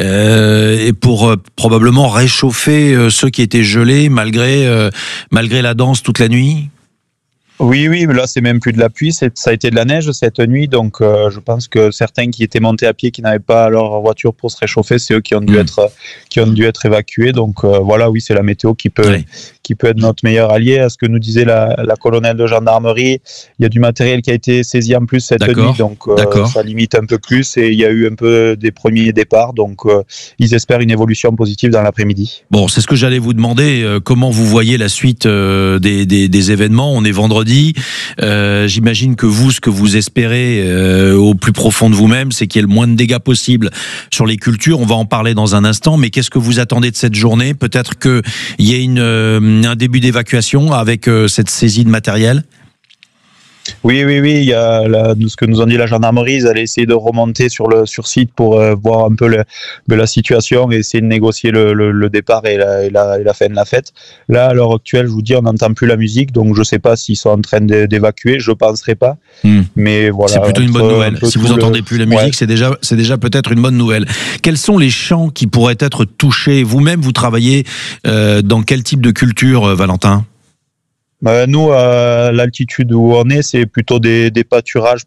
et pour probablement réchauffer ceux qui étaient gelés malgré la danse toute la nuit. Oui, mais là c'est même plus de la pluie, ça a été de la neige cette nuit, donc je pense que certains qui étaient montés à pied, qui n'avaient pas leur voiture pour se réchauffer, c'est eux qui ont dû être évacués. Donc voilà, oui, c'est la météo qui peut être notre meilleur allié. À ce que nous disait la colonelle de gendarmerie, il y a du matériel qui a été saisi en plus cette nuit, donc ça limite un peu plus, et il y a eu un peu des premiers départs, donc ils espèrent une évolution positive dans l'après-midi. Bon, c'est ce que j'allais vous demander, comment vous voyez la suite des événements. On est vendredi. J'imagine que vous, ce que vous espérez au plus profond de vous-même, c'est qu'il y ait le moins de dégâts possible sur les cultures. On va en parler dans un instant, mais qu'est-ce que vous attendez de cette journée? Peut-être qu'il y ait un début d'évacuation avec cette saisie de matériel? Oui, il y a ce que nous ont dit la gendarmerie, ils allaient essayer de remonter sur site pour voir un peu la situation et essayer de négocier le départ et la fin de la fête. Là, à l'heure actuelle, je vous dis, on n'entend plus la musique, donc je ne sais pas s'ils sont en train d'évacuer, je ne penserai pas. Mais voilà. C'est plutôt une bonne nouvelle. Si vous n'entendez plus la musique, c'est déjà peut-être une bonne nouvelle. Quels sont les champs qui pourraient être touchés? Vous-même, vous travaillez dans quel type de culture, Valentin? Nous, à l'altitude où on est, c'est plutôt des pâturages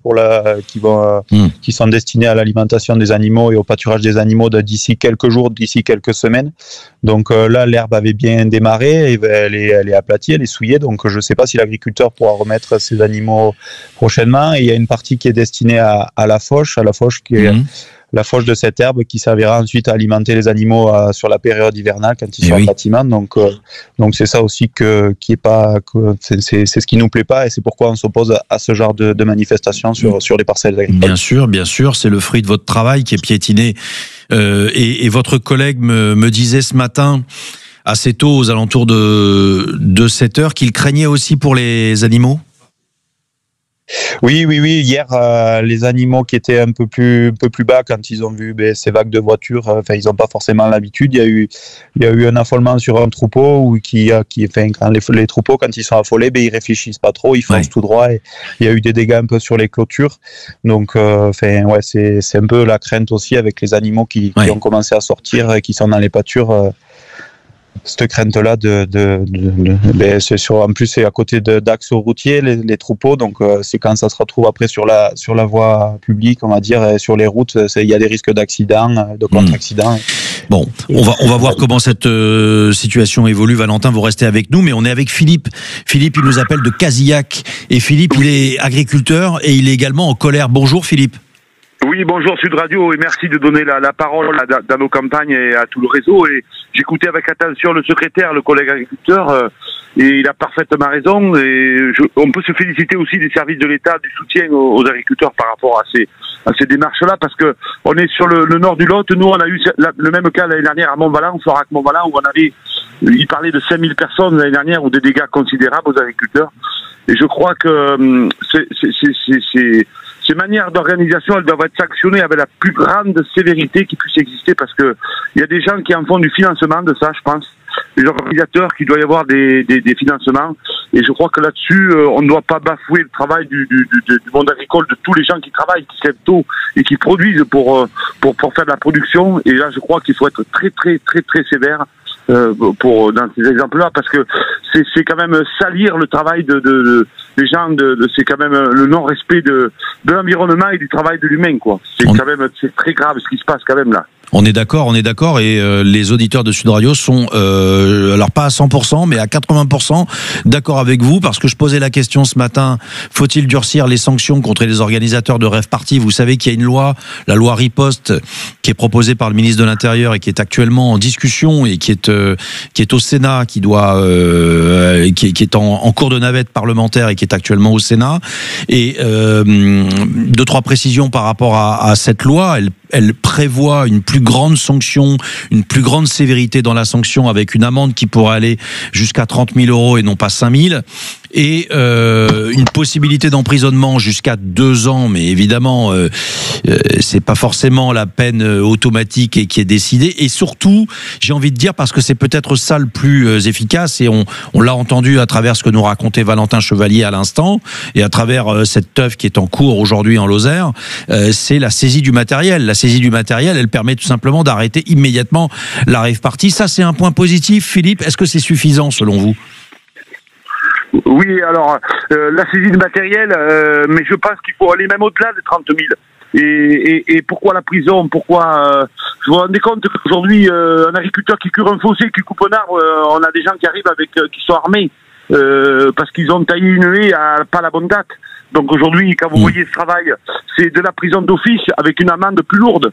qui sont destinés à l'alimentation des animaux et au pâturage des animaux d'ici quelques jours, d'ici quelques semaines. Donc là, l'herbe avait bien démarré, et elle est aplatie, elle est souillée. Donc je ne sais pas si l'agriculteur pourra remettre ses animaux prochainement. Et il y a une partie qui est destinée à la fauche qui est la fauche de cette herbe qui servira ensuite à alimenter les animaux sur la période hivernale quand ils sont en bâtiment. Donc c'est ça aussi c'est ce qui nous plaît pas, et c'est pourquoi on s'oppose à ce genre de manifestations sur les parcelles agricoles. Bien sûr, c'est le fruit de votre travail qui est piétiné. Et votre collègue me disait ce matin, assez tôt, aux alentours de 7 heures, qu'il craignait aussi pour les animaux. Oui. Hier, les animaux qui étaient un peu plus bas, quand ils ont vu ces vagues de voitures, ils n'ont pas forcément l'habitude. Il y a eu un affolement sur un troupeau les troupeaux, quand ils sont affolés, ils réfléchissent pas trop, ils foncent tout droit. Et il y a eu des dégâts un peu sur les clôtures. Donc, c'est un peu la crainte aussi avec les animaux qui ont commencé à sortir et qui sont dans les pâtures. Cette crainte-là en plus c'est à côté d'axes routiers, les troupeaux, donc c'est quand ça se retrouve après sur la voie publique, on va dire, sur les routes, il y a des risques d'accidents, de contre-accidents. Bon, on va voir comment cette situation évolue. Valentin, vous restez avec nous, mais on est avec Philippe. Philippe, il nous appelle de Casillac, et Philippe, il est agriculteur et il est également en colère. Bonjour Philippe. Oui, bonjour Sud Radio, et merci de donner la parole dans nos campagnes et à tout le réseau. Et j'écoutais avec attention le secrétaire, le collègue agriculteur, et il a parfaitement raison. Et on peut se féliciter aussi des services de l'État, du soutien aux agriculteurs par rapport à ces démarches-là, parce que on est sur le nord du Lot. Nous, on a eu le même cas l'année dernière à Montvalin, Florac-Montvalin, où il parlait de 5000 personnes l'année dernière, ou des dégâts considérables aux agriculteurs. Et je crois que ces manières d'organisation, elles doivent être sanctionnées avec la plus grande sévérité qui puisse exister, parce que il y a des gens qui en font du financement de ça, je pense. Les organisateurs, qui doit y avoir des financements. Et je crois que là-dessus, on ne doit pas bafouer le travail du monde agricole, de tous les gens qui travaillent, qui se lèvent tôt et qui produisent pour faire de la production. Et là, je crois qu'il faut être très, très, très, très sévère dans ces exemples-là, parce que c'est quand même salir le travail des gens, c'est quand même le non-respect de l'environnement et du travail de l'humain, quoi. C'est très grave ce qui se passe quand même là. On est d'accord, et les auditeurs de Sud Radio sont, alors pas à 100%, mais à 80% d'accord avec vous, parce que je posais la question ce matin, faut-il durcir les sanctions contre les organisateurs de rave party? Vous savez qu'il y a une loi, la loi Riposte, qui est proposée par le ministre de l'Intérieur et qui est actuellement en discussion et qui est au Sénat, qui est en cours de navette parlementaire et qui est actuellement au Sénat. Et 2-3 précisions par rapport à cette loi. Elle prévoit une plus grande sanction, une plus grande sévérité dans la sanction, avec une amende qui pourrait aller jusqu'à 30 000 € et non pas 5 000, et une possibilité d'emprisonnement jusqu'à 2 ans, mais évidemment c'est pas forcément la peine automatique et qui est décidée. Et surtout, j'ai envie de dire, parce que c'est peut-être ça le plus efficace, et on l'a entendu à travers ce que nous racontait Valentin Chevalier à l'instant, et à travers cette teuf qui est en cours aujourd'hui en Lozère, c'est la saisie du matériel. La saisie du matériel, elle permet tout simplement d'arrêter immédiatement la rave party. Ça, c'est un point positif. Philippe, est-ce que c'est suffisant selon vous ? Oui, alors, la saisie de matériel, mais je pense qu'il faut aller même au-delà des 30 000. Et pourquoi la prison? Pourquoi vous vous rendez compte qu'aujourd'hui, un agriculteur qui cure un fossé, qui coupe un arbre, on a des gens qui arrivent qui sont armés parce qu'ils ont taillé une haie à pas la bonne date. Donc aujourd'hui, quand vous voyez ce travail, c'est de la prison d'office avec une amende plus lourde.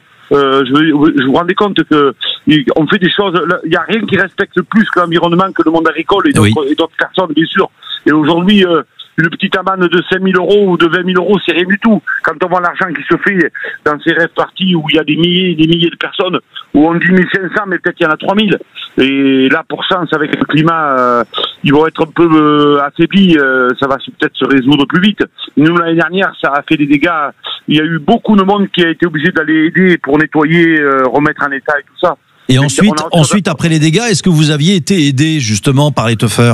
Je vous rendez compte que on fait des choses. Il n'y a rien qui respecte plus que l'environnement, que le monde agricole et d'autres personnes, bien sûr. Et aujourd'hui, une petite amende de 5 000 € ou de 20 000 €, c'est rien du tout. Quand on voit l'argent qui se fait dans ces rêves parties où il y a des milliers de personnes, où on dit 1500, mais peut-être il y en a 3000. Et là, pour chance, avec le climat, ils vont être un peu affaiblis. Ça va peut-être se résoudre plus vite. Nous, l'année dernière, ça a fait des dégâts. Il y a eu beaucoup de monde qui a été obligé d'aller aider pour nettoyer, remettre en état et tout ça. Et ensuite, après les dégâts, est-ce que vous aviez été aidé justement par les teufeurs?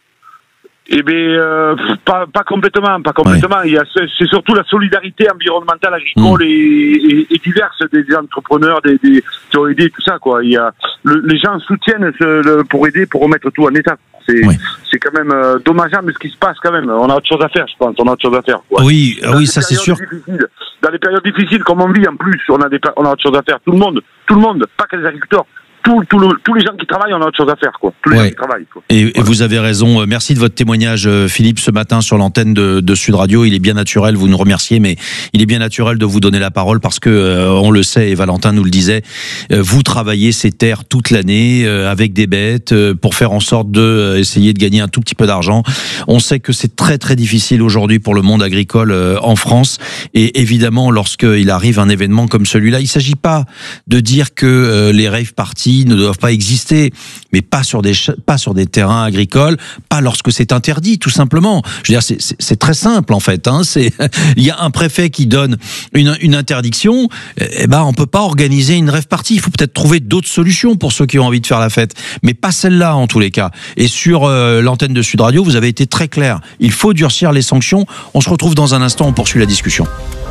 Eh bien, pas complètement. Ouais. C'est surtout la solidarité environnementale, agricole et diverse des entrepreneurs, qui ont aidé tout ça, quoi. Les gens soutiennent pour aider, pour remettre tout en état. C'est quand même dommageable ce qui se passe quand même. On a autre chose à faire, je pense. Quoi. Oui, ça c'est sûr. Dans les périodes difficiles comme on vit, en plus, on a autre chose à faire. Tout le monde, pas que les agriculteurs. Tous les gens qui travaillent, on a autre chose à faire, quoi. Tous les gens qui travaillent, quoi. Et vous avez raison. Merci de votre témoignage, Philippe, ce matin sur l'antenne de Sud Radio. Il est bien naturel, vous nous remerciez, mais il est bien naturel de vous donner la parole parce que, on le sait, et Valentin nous le disait, vous travaillez ces terres toute l'année avec des bêtes pour faire en sorte essayer de gagner un tout petit peu d'argent. On sait que c'est très très difficile aujourd'hui pour le monde agricole en France. Et évidemment, lorsqu'il arrive un événement comme celui-là, il s'agit pas de dire que les rave parties ne doivent pas exister, mais pas sur des terrains agricoles, pas lorsque c'est interdit, tout simplement. Je veux dire, c'est très simple en fait. Il y a un préfet qui donne une interdiction, on peut pas organiser une rave party. Il faut peut-être trouver d'autres solutions pour ceux qui ont envie de faire la fête, mais pas celle-là en tous les cas. Et sur l'antenne de Sud Radio, vous avez été très clair. Il faut durcir les sanctions. On se retrouve dans un instant, on poursuit la discussion.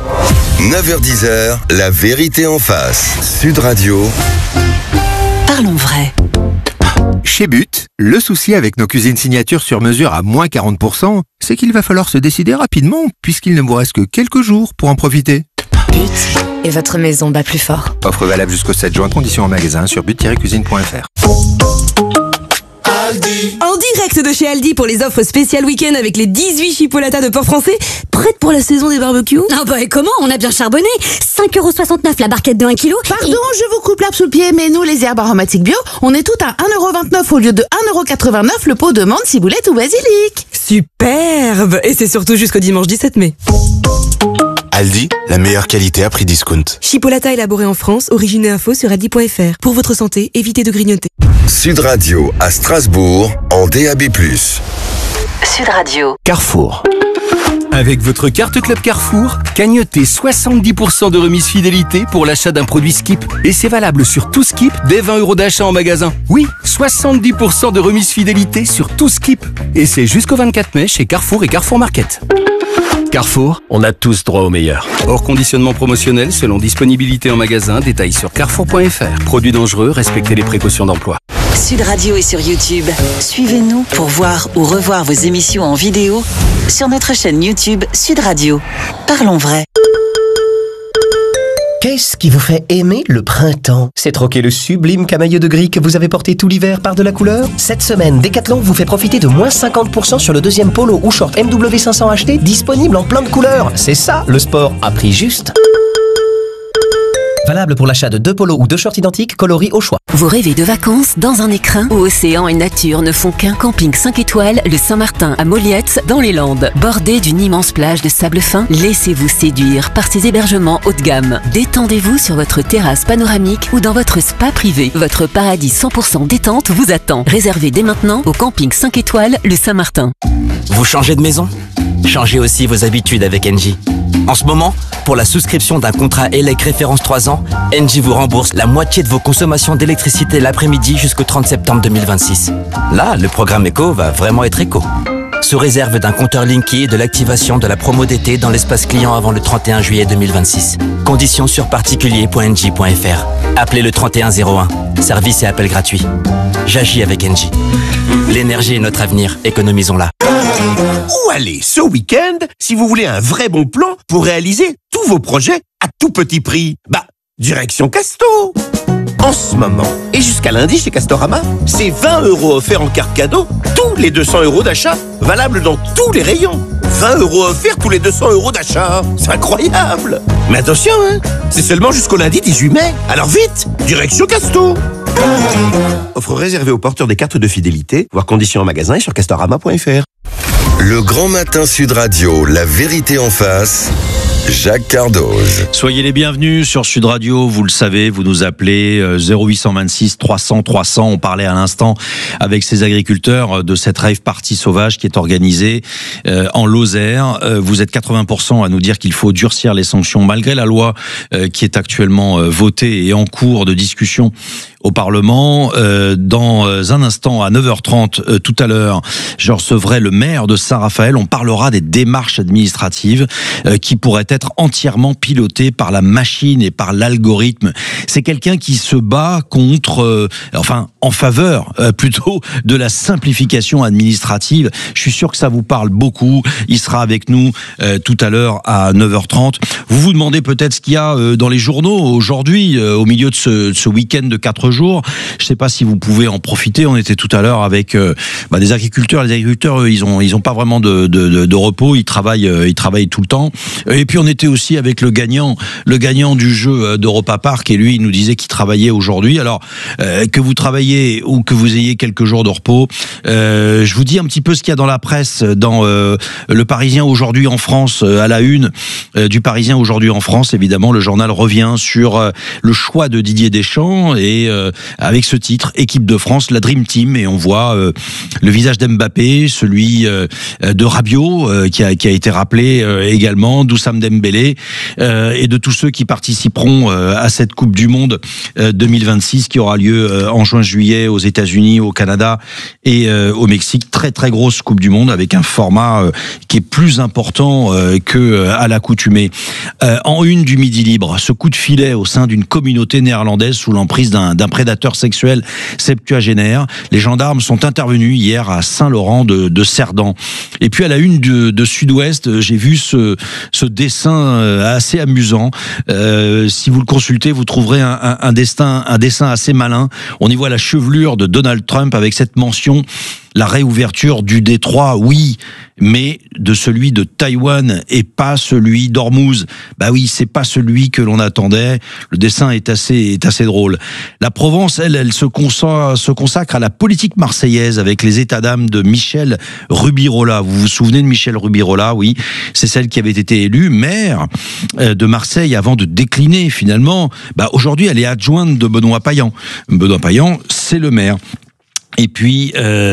9h-10h, la vérité en face. Sud Radio. Parlons vrai. Chez But, le souci avec nos cuisines signatures sur mesure à moins 40%, c'est qu'il va falloir se décider rapidement, puisqu'il ne vous reste que quelques jours pour en profiter. But, et votre maison bat plus fort. Offre valable jusqu'au 7 juin, conditions en magasin sur but-cuisine.fr. En direct de chez Aldi pour les offres spéciales week-end avec les 18 chipolatas de porc français, prêtes pour la saison des barbecues. Ah bah et comment? On a bien charbonné. 5,69 € la barquette de 1 kg. Pardon, je vous coupe l'herbe sous le pied, mais nous, les herbes aromatiques bio, on est toutes à 1,29 € au lieu de 1,89 € le pot de menthe, ciboulette ou basilic. Superbe. Et c'est surtout jusqu'au dimanche 17 mai. Aldi, la meilleure qualité à prix discount. Chipolata élaboré en France, origine et info sur aldi.fr. Pour votre santé, évitez de grignoter. Sud Radio à Strasbourg en DAB+. Sud Radio. Carrefour. Avec votre carte Club Carrefour, cagnotez 70% de remise fidélité pour l'achat d'un produit Skip. Et c'est valable sur tout Skip dès 20 € d'achat en magasin. Oui, 70% de remise fidélité sur tout Skip. Et c'est jusqu'au 24 mai chez Carrefour et Carrefour Market. Carrefour, on a tous droit au meilleur. Hors conditionnement promotionnel selon disponibilité en magasin, détails sur carrefour.fr. Produits dangereux, respectez les précautions d'emploi. Sud Radio est sur YouTube. Suivez-nous pour voir ou revoir vos émissions en vidéo sur notre chaîne YouTube Sud Radio. Parlons vrai. Qu'est-ce qui vous fait aimer le printemps? C'est troquer le sublime camailleux de gris que vous avez porté tout l'hiver par de la couleur? Cette semaine, Decathlon vous fait profiter de moins 50% sur le deuxième polo ou short MW500 acheté, disponible en plein de couleurs. C'est ça, le sport à prix juste. Valable pour l'achat de 2 polos ou 2 shorts identiques coloris au choix. Vous rêvez de vacances dans un écrin où océan et nature ne font qu'un? Camping 5 étoiles, le Saint-Martin à Moliette, dans les Landes. Bordé d'une immense plage de sable fin, laissez-vous séduire par ces hébergements haut de gamme. Détendez-vous sur votre terrasse panoramique ou dans votre spa privé. Votre paradis 100% détente vous attend. Réservez dès maintenant au Camping 5 étoiles, le Saint-Martin. Vous changez de maison? Changez aussi vos habitudes avec Engie. En ce moment, pour la souscription d'un contrat ELEC référence 3 ans, Engie vous rembourse la moitié de vos consommations d'électricité l'après-midi jusqu'au 30 septembre 2026. Là, le programme éco va vraiment être éco. Sous réserve d'un compteur Linky et de l'activation de la promo d'été dans l'espace client avant le 31 juillet 2026. Conditions sur particulier.engie.fr. Appelez le 3101. Service et appel gratuit. J'agis avec Engie. L'énergie est notre avenir, économisons-la. Où aller ce week-end si vous voulez un vrai bon plan pour réaliser tous vos projets à tout petit prix? Direction Casto. En ce moment, et jusqu'à lundi chez Castorama, c'est 20 € offerts en carte cadeau, tous les 200 € d'achat, valable dans tous les rayons. 20 € offerts tous les 200 € d'achat. C'est incroyable. Mais attention, c'est seulement jusqu'au lundi 18 mai. Alors vite, direction Casto. Offre réservée aux porteurs des cartes de fidélité, voir conditions en magasin et sur castorama.fr. Le Grand Matin Sud Radio, la vérité en face. Jacques Cardoz. Soyez les bienvenus sur Sud Radio, vous le savez, vous nous appelez 0826 300 300. On parlait à l'instant avec ces agriculteurs de cette rave party sauvage qui est organisée en Lozère. Vous êtes 80% à nous dire qu'il faut durcir les sanctions malgré la loi qui est actuellement votée et en cours de discussion au Parlement. Dans un instant, à 9h30, tout à l'heure, je recevrai le maire de Saint-Raphaël. On parlera des démarches administratives qui pourraient être entièrement pilotées par la machine et par l'algorithme. C'est quelqu'un qui se bat contre, en faveur plutôt de la simplification administrative. Je suis sûr que ça vous parle beaucoup. Il sera avec nous tout à l'heure à 9h30. Vous vous demandez peut-être ce qu'il y a dans les journaux aujourd'hui, au milieu de ce week-end de 4 jours. Je ne sais pas si vous pouvez en profiter. On était tout à l'heure avec des agriculteurs. Les agriculteurs, eux, ils ont pas vraiment de repos. Ils travaillent tout le temps. Et puis on était aussi avec le gagnant du jeu d'Europa Park. Et lui, il nous disait qu'il travaillait aujourd'hui. Alors que vous travaillez ou que vous ayez quelques jours de repos, je vous dis un petit peu ce qu'il y a dans la presse, dans le Parisien aujourd'hui en France, à la une du Parisien aujourd'hui en France. Évidemment, le journal revient sur le choix de Didier Deschamps et avec ce titre, équipe de France, la Dream Team, et on voit le visage d'Mbappé, celui de Rabiot qui a été rappelé également, d'Oussam Dembélé et de tous ceux qui participeront à cette Coupe du Monde 2026 qui aura lieu en juin-juillet aux États-Unis, au Canada et au Mexique. Très très grosse Coupe du Monde avec un format qui est plus important que à l'accoutumée. En une du Midi Libre, ce coup de filet au sein d'une communauté néerlandaise sous l'emprise d'un prédateur sexuel septuagénaire. Les gendarmes sont intervenus hier à Saint-Laurent de Cerdan. Et puis à la une de Sud-Ouest, j'ai vu ce dessin assez amusant. Si vous le consultez, vous trouverez un dessin assez malin. On y voit la chevelure de Donald Trump avec cette mention: la réouverture du détroit, oui, mais de celui de Taïwan et pas celui d'Ormuz. Bah oui, c'est pas celui que l'on attendait. Le dessin est assez drôle. La Provence, elle se consacre à la politique marseillaise avec les états d'âme de Michel Rubirola. Vous vous souvenez de Michel Rubirola? Oui, c'est celle qui avait été élue maire de Marseille avant de décliner finalement. Aujourd'hui, elle est adjointe de Benoît Payan. Benoît Payan, c'est le maire. Et puis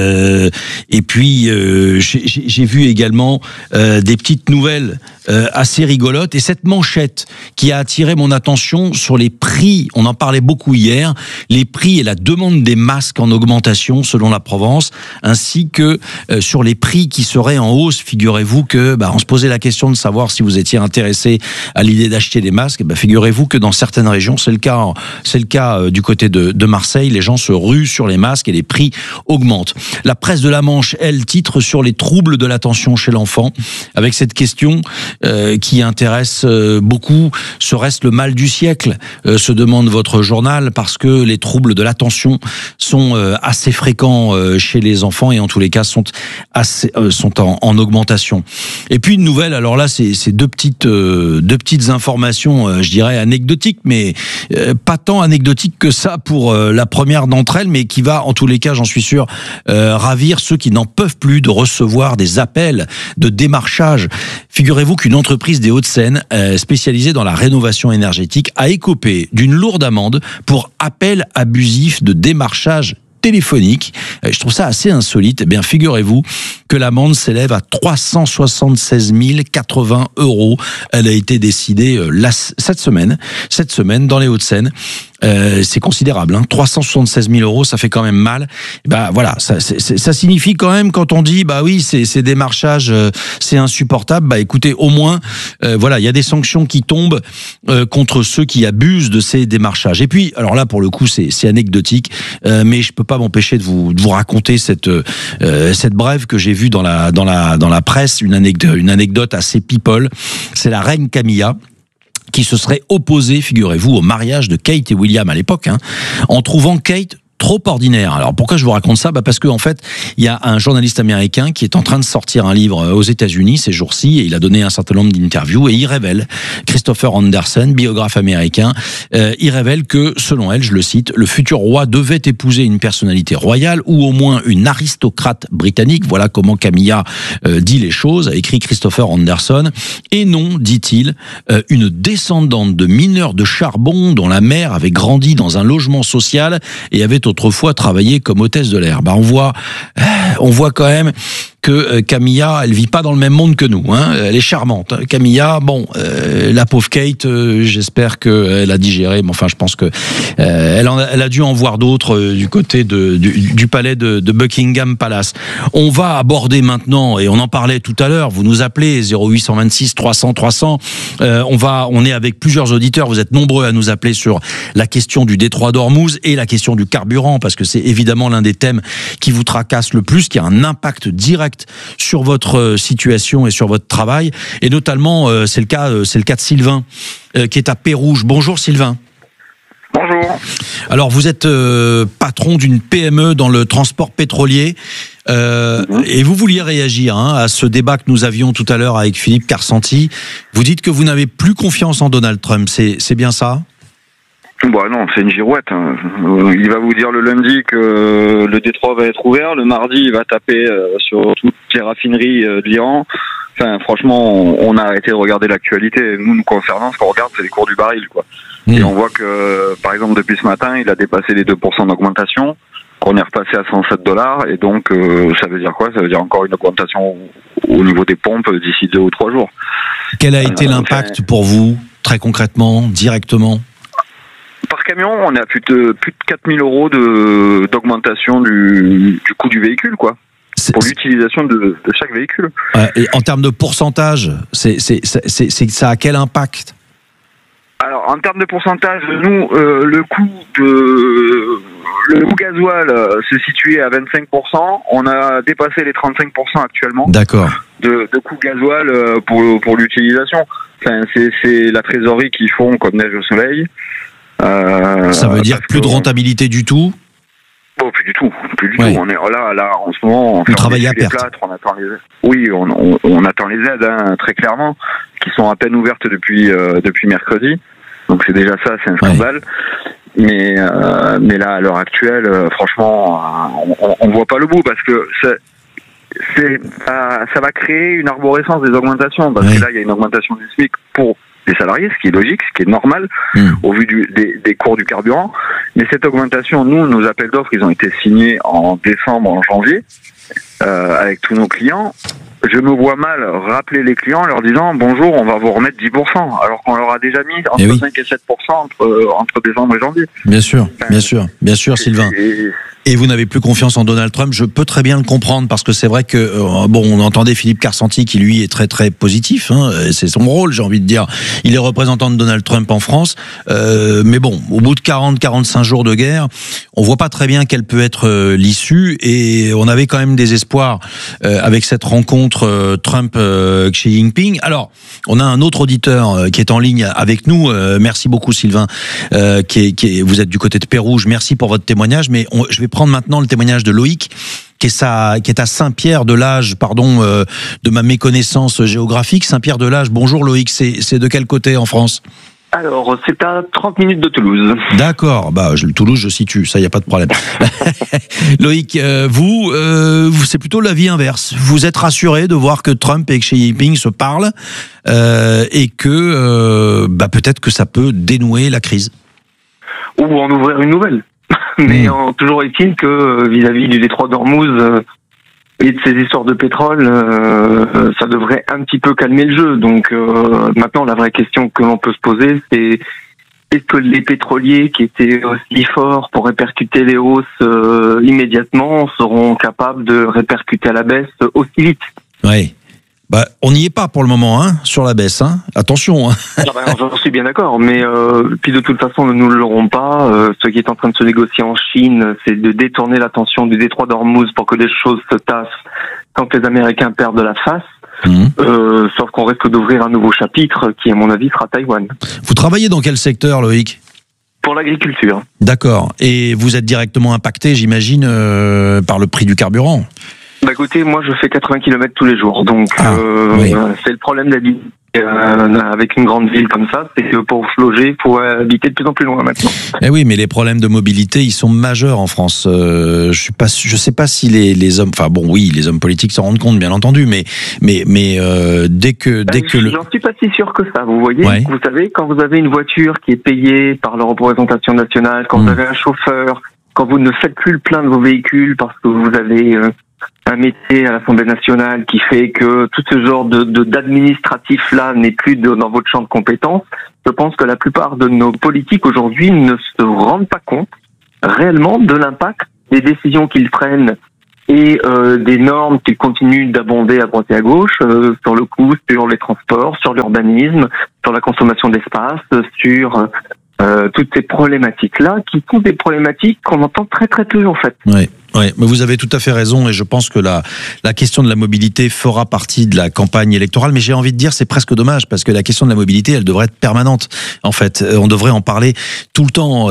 j'ai vu également des petites nouvelles assez rigolotes, et cette manchette qui a attiré mon attention sur les prix, on en parlait beaucoup hier, les prix et la demande des masques en augmentation selon la Provence, ainsi que sur les prix qui seraient en hausse. Figurez-vous que on se posait la question de savoir si vous étiez intéressé à l'idée d'acheter des masques. Figurez-vous que dans certaines régions, c'est le cas du côté de Marseille, les gens se ruent sur les masques et les prix augmente. La presse de la Manche, elle, titre sur les troubles de l'attention chez l'enfant, avec cette question qui intéresse beaucoup. Serait-ce le mal du siècle, se demande votre journal, parce que les troubles de l'attention sont assez fréquents chez les enfants et en tous les cas sont en augmentation. Et puis une nouvelle, alors là c'est deux petites informations, je dirais anecdotiques, mais pas tant anecdotiques que ça pour la première d'entre elles, mais qui va en tous les cas, j'en suis sûr, ravir ceux qui n'en peuvent plus de recevoir des appels de démarchage. Figurez-vous qu'une entreprise des Hauts-de-Seine spécialisée dans la rénovation énergétique a écopé d'une lourde amende pour appel abusif de démarchage téléphonique. Je trouve ça assez insolite. Eh bien, figurez-vous que l'amende s'élève à 376 080 €. Elle a été décidée cette semaine dans les Hauts-de-Seine. c'est considérable. 376 000 euros, ça fait quand même mal. Voilà, ça signifie quand même quand on dit bah oui, c'est démarchage, c'est insupportable. Écoutez, au moins, voilà, il y a des sanctions qui tombent contre ceux qui abusent de ces démarchages. Et puis, alors là, pour le coup, c'est anecdotique, mais je peux pas m'empêcher de vous raconter cette brève que j'ai vue dans la presse, une anecdote assez people. C'est la reine Camilla qui se serait opposée, figurez-vous, au mariage de Kate et William à l'époque, en trouvant Kate trop ordinaire. Alors pourquoi je vous raconte ça ? Parce que en fait, il y a un journaliste américain qui est en train de sortir un livre aux États-Unis ces jours-ci, et il a donné un certain nombre d'interviews, et il révèle, Christopher Anderson, biographe américain, il révèle que, selon elle, je le cite, le futur roi devait épouser une personnalité royale ou au moins une aristocrate britannique. Voilà comment Camilla dit les choses, a écrit Christopher Anderson, et non, dit-il, une descendante de mineurs de charbon dont la mère avait grandi dans un logement social et avait autrefois travaillé comme hôtesse de l'air. On voit quand même que Camilla, elle vit pas dans le même monde que nous. Elle est charmante. Camilla, la pauvre Kate, j'espère qu'elle a digéré. Mais enfin, je pense que elle a dû en voir d'autres du côté du palais de Buckingham Palace. On va aborder maintenant, et on en parlait tout à l'heure. Vous nous appelez 0826 300 300. On est avec plusieurs auditeurs. Vous êtes nombreux à nous appeler sur la question du détroit d'Ormuz et la question du carburant, parce que c'est évidemment l'un des thèmes qui vous tracasse le plus, qui a un impact direct sur votre situation et sur votre travail, et notamment c'est le cas de Sylvain qui est à Pérouge. Bonjour Sylvain. Bonjour. Alors vous êtes patron d'une PME dans le transport pétrolier, et vous vouliez réagir à ce débat que nous avions tout à l'heure avec Philippe Carsanti. Vous dites que vous n'avez plus confiance en Donald Trump, c'est bien ça ? Non, c'est une girouette. Il va vous dire le lundi que le détroit va être ouvert, le mardi il va taper sur toutes les raffineries de l'Iran. Enfin, franchement, on a arrêté de regarder l'actualité. Nous concernant, ce qu'on regarde, c'est les cours du baril, quoi. Et on voit que, par exemple, depuis ce matin, il a dépassé les 2% d'augmentation, qu'on est repassé à $107, et donc ça veut dire quoi ? Ça veut dire encore une augmentation au niveau des pompes d'ici 2 ou 3 jours. Quel a été l'impact pour vous, très concrètement, directement ? Par camion, on est à plus de 4 000 euros d'augmentation du coût du véhicule, quoi. Pour l'utilisation de chaque véhicule. Et en termes de pourcentage, ça a quel impact ? Alors, en termes de pourcentage, nous, le coût gasoil se situait à 25%. On a dépassé les 35% actuellement. D'accord. De coût gasoil pour l'utilisation. Enfin, c'est la trésorerie qu'ils font comme neige au soleil. Ça veut dire plus de rentabilité du tout ? Plus du tout. On est là en ce moment. On travaille à perte. Plâtres, on attend les aides. Oui, on attend les aides, très clairement, qui sont à peine ouvertes depuis mercredi. Donc c'est déjà ça, c'est un scandale. Mais là, à l'heure actuelle, franchement, on voit pas le bout, parce que ça va créer une arborescence des augmentations, parce que là, il y a une augmentation du SMIC pour les salariés, ce qui est logique, ce qui est normal au vu des cours du carburant. Mais cette augmentation, nos appels d'offres, ils ont été signés en décembre, en janvier, avec tous nos clients. Je me vois mal rappeler les clients en leur disant bonjour, on va vous remettre 10%, alors qu'on leur a déjà mis entre 5 et 7% entre décembre et janvier. Bien sûr, Sylvain. Et vous n'avez plus confiance en Donald Trump, je peux très bien le comprendre, parce que c'est vrai que, on entendait Philippe Carsanti qui lui est très très positif, c'est son rôle, j'ai envie de dire. Il est représentant de Donald Trump en France, mais au bout de 40-45 jours de guerre, on voit pas très bien quelle peut être l'issue, et on avait quand même des espoirs avec cette rencontre Trump-Xi Jinping. Alors, on a un autre auditeur qui est en ligne avec nous, merci beaucoup Sylvain, vous êtes du côté de Pérouge, merci pour votre témoignage, mais je vais prendre maintenant le témoignage de Loïc, qui est à Saint-Pierre-de-Lage, de ma méconnaissance géographique. Saint-Pierre-de-Lage, bonjour Loïc, c'est de quel côté en France ? Alors, c'est à 30 minutes de Toulouse. D'accord, Toulouse, je situe, ça, il n'y a pas de problème. Loïc, vous, c'est plutôt l'avis inverse. Vous êtes rassuré de voir que Trump et Xi Jinping se parlent, et que peut-être que ça peut dénouer la crise. Ou en ouvrir une nouvelle. Mais toujours est-il que vis-à-vis du détroit d'Ormuz et de ces histoires de pétrole, ça devrait un petit peu calmer le jeu. Donc maintenant, la vraie question que l'on peut se poser, c'est est-ce que les pétroliers qui étaient aussi forts pour répercuter les hausses immédiatement seront capables de répercuter à la baisse aussi vite? Oui. Bah, on n'y est pas pour le moment, hein, sur la baisse. Hein. Attention. Hein. J'en suis bien d'accord, mais puis de toute façon, nous ne l'aurons pas. Ce qui est en train de se négocier en Chine, c'est de détourner l'attention du détroit d'Ormuz pour que les choses se tassent quand les Américains perdent la face. Sauf qu'on risque d'ouvrir un nouveau chapitre qui, à mon avis, sera Taïwan. Vous travaillez dans quel secteur, Loïc? Pour l'agriculture. D'accord. Et vous êtes directement impacté, j'imagine, par le prix du carburant? Bah écoutez, moi je fais 80 km tous les jours, donc oui. C'est le problème d'habiter avec une grande ville comme ça, c'est que pour se loger, il faut habiter de plus en plus loin maintenant. Eh oui, mais les problèmes de mobilité, ils sont majeurs en France. Je sais pas si les hommes, enfin bon, oui, les hommes politiques s'en rendent compte, bien entendu, mais dès que j'en suis pas si sûr que ça. Vous voyez, vous savez, quand vous avez une voiture qui est payée par la représentation nationale, quand vous avez un chauffeur, quand vous ne faites plus le plein de vos véhicules parce que vous avez un métier à l'Assemblée nationale qui fait que tout ce genre d'administratif-là n'est plus dans votre champ de compétences, je pense que la plupart de nos politiques aujourd'hui ne se rendent pas compte réellement de l'impact des décisions qu'ils prennent et des normes qu'ils continuent d'abonder à droite et à gauche sur le coût, sur les transports, sur l'urbanisme, sur la consommation d'espace, sur toutes ces problématiques-là qui sont des problématiques qu'on entend très très peu en fait. Oui, mais vous avez tout à fait raison et je pense que la question de la mobilité fera partie de la campagne électorale, mais j'ai envie de dire c'est presque dommage parce que la question de la mobilité elle devrait être permanente. En fait, on devrait en parler tout le temps.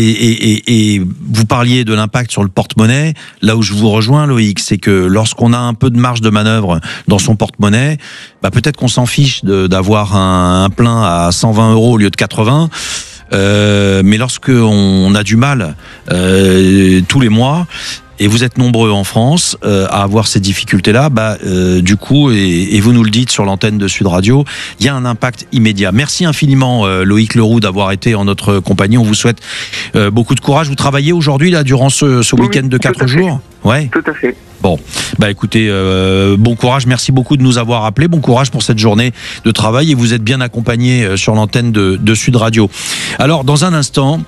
Et vous parliez de l'impact sur le porte-monnaie. Là où je vous rejoins, Loïc, c'est que lorsqu'on a un peu de marge de manœuvre dans son porte-monnaie, bah peut-être qu'on s'en fiche d'avoir un plein à 120 € au lieu de 80. Mais lorsque on a du mal tous les mois, et vous êtes nombreux en France à avoir ces difficultés-là, du coup, et vous nous le dites sur l'antenne de Sud Radio, il y a un impact immédiat. Merci infiniment Loïc Leroux d'avoir été en notre compagnie. On vous souhaite beaucoup de courage. Vous travaillez aujourd'hui là durant ce week-end de 4 jours? Ouais. Tout à fait. Bon, écoutez, bon courage, merci beaucoup de nous avoir appelés, bon courage pour cette journée de travail et vous êtes bien accompagnés sur l'antenne de Sud Radio. Alors, dans un instant,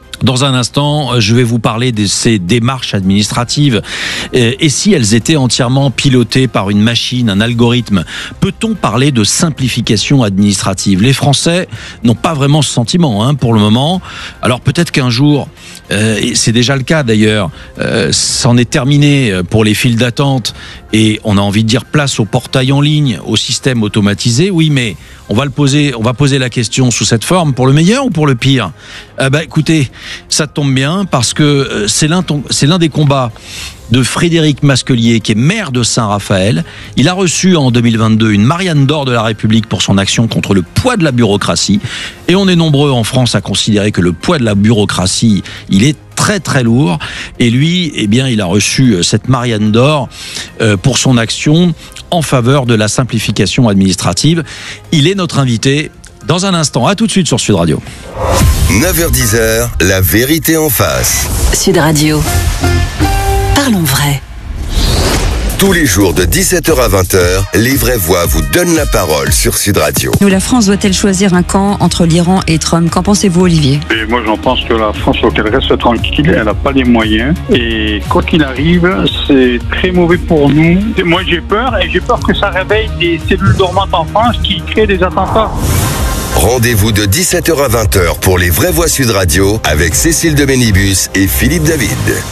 je vais vous parler de ces démarches administratives. Et si elles étaient entièrement pilotées par une machine, un algorithme, peut-on parler de simplification administrative? Les Français n'ont pas vraiment ce sentiment pour le moment. Alors peut-être qu'un jour, et c'est déjà le cas d'ailleurs, c'en est terminé pour les files d'attente et on a envie de dire place au portail en ligne, au système automatisé. Oui, mais on va poser la question sous cette forme, pour le meilleur ou pour le pire? Écoutez, ça tombe bien parce que c'est l'un des combats de Frédéric Masquelier, qui est maire de Saint-Raphaël. Il a reçu en 2022 une Marianne d'or de la République pour son action contre le poids de la bureaucratie. Et on est nombreux en France à considérer que le poids de la bureaucratie, il est très très lourd. Et lui, eh bien, il a reçu cette Marianne d'or pour son action en faveur de la simplification administrative. Il est notre invité dans un instant. À tout de suite sur Sud Radio. 9h-10h, la vérité en face. Sud Radio. Parlons vrai. Tous les jours de 17h à 20h, les vraies voix vous donnent la parole sur Sud Radio. Nous, la France doit-elle choisir un camp entre l'Iran et Trump? Qu'en pensez-vous, Olivier? Et moi, j'en pense que la France, faut qu'elle reste tranquille. Elle n'a pas les moyens. Et quoi qu'il arrive, c'est très mauvais pour nous. Moi, j'ai peur et j'ai peur que ça réveille des cellules dormantes en France qui créent des attentats. Rendez-vous de 17h à 20h pour les vraies voix Sud Radio avec Cécile de Bénibus et Philippe David.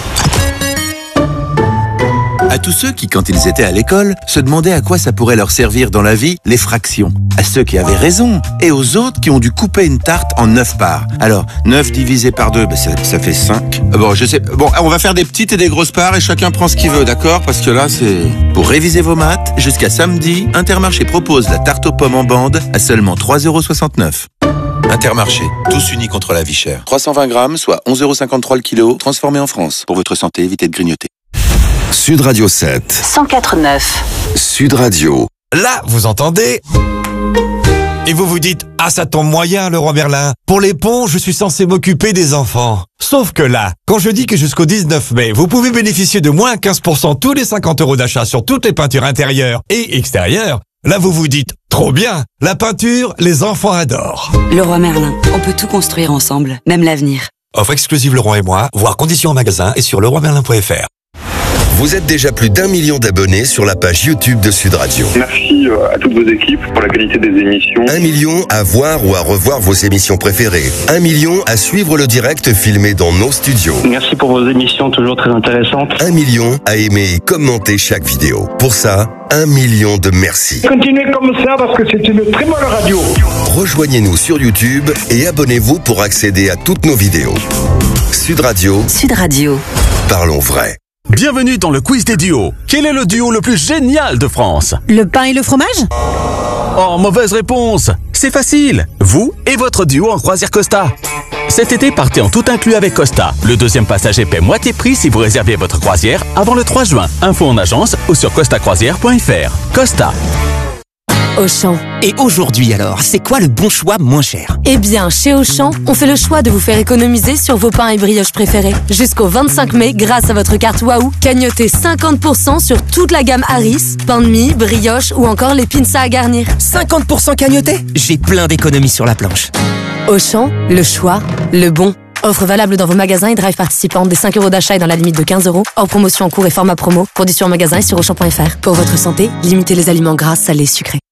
À tous ceux qui, quand ils étaient à l'école, se demandaient à quoi ça pourrait leur servir dans la vie, les fractions. À ceux qui avaient raison, et aux autres qui ont dû couper une tarte en 9 parts. Alors, 9 divisé par 2, ça fait 5. Bon, je sais. Bon, on va faire des petites et des grosses parts et chacun prend ce qu'il veut, d'accord? Parce que là, c'est... Pour réviser vos maths, jusqu'à samedi, Intermarché propose la tarte aux pommes en bande à seulement 3,69 €. Intermarché, tous unis contre la vie chère. 320 grammes, soit 11,53 € le kilo, transformé en France. Pour votre santé, évitez de grignoter. Sud Radio 7. 104.9. Sud Radio. Là, vous entendez? Et vous vous dites, ah ça tombe moyen, Leroy Merlin. Pour les ponts, je suis censé m'occuper des enfants. Sauf que là, quand je dis que jusqu'au 19 mai, vous pouvez bénéficier de moins 15% tous les 50 € d'achat sur toutes les peintures intérieures et extérieures, Là, vous vous dites, trop bien, la peinture, les enfants adorent. Leroy Merlin, on peut tout construire ensemble, même l'avenir. Offre exclusive Leroy et moi, voir conditions en magasin et sur leroymerlin.fr. Vous êtes déjà plus d'1 million d'abonnés sur la page YouTube de Sud Radio. Merci à toutes vos équipes pour la qualité des émissions. 1 million à voir ou à revoir vos émissions préférées. 1 million à suivre le direct filmé dans nos studios. Merci pour vos émissions toujours très intéressantes. 1 million à aimer et commenter chaque vidéo. Pour ça, 1 million de merci. Continuez comme ça parce que c'est une très bonne radio. Rejoignez-nous sur YouTube et abonnez-vous pour accéder à toutes nos vidéos. Sud Radio. Sud Radio. Parlons vrai. Bienvenue dans le quiz des duos. Quel est le duo le plus génial de France? Le pain et le fromage? Oh, mauvaise réponse. C'est facile. Vous et votre duo en croisière Costa. Cet été, partez en tout inclus avec Costa. Le deuxième passager paie moitié prix si vous réservez votre croisière avant le 3 juin. Info en agence ou sur costacroisière.fr. Costa. Auchan. Et aujourd'hui alors, c'est quoi le bon choix moins cher? Eh bien, chez Auchan, on fait le choix de vous faire économiser sur vos pains et brioches préférés. Jusqu'au 25 mai, grâce à votre carte Waouh, cagnotez 50% sur toute la gamme Harris, pain de mie, brioche ou encore les pinces à garnir. 50% cagnoté? J'ai plein d'économies sur la planche. Auchan, le choix, le bon. Offre valable dans vos magasins et drive participants des 5 € d'achat et dans la limite de 15 €. Hors promotion en cours et format promo. Conditions en magasin et sur Auchan.fr. Pour votre santé, limitez les aliments gras, salés, sucrés.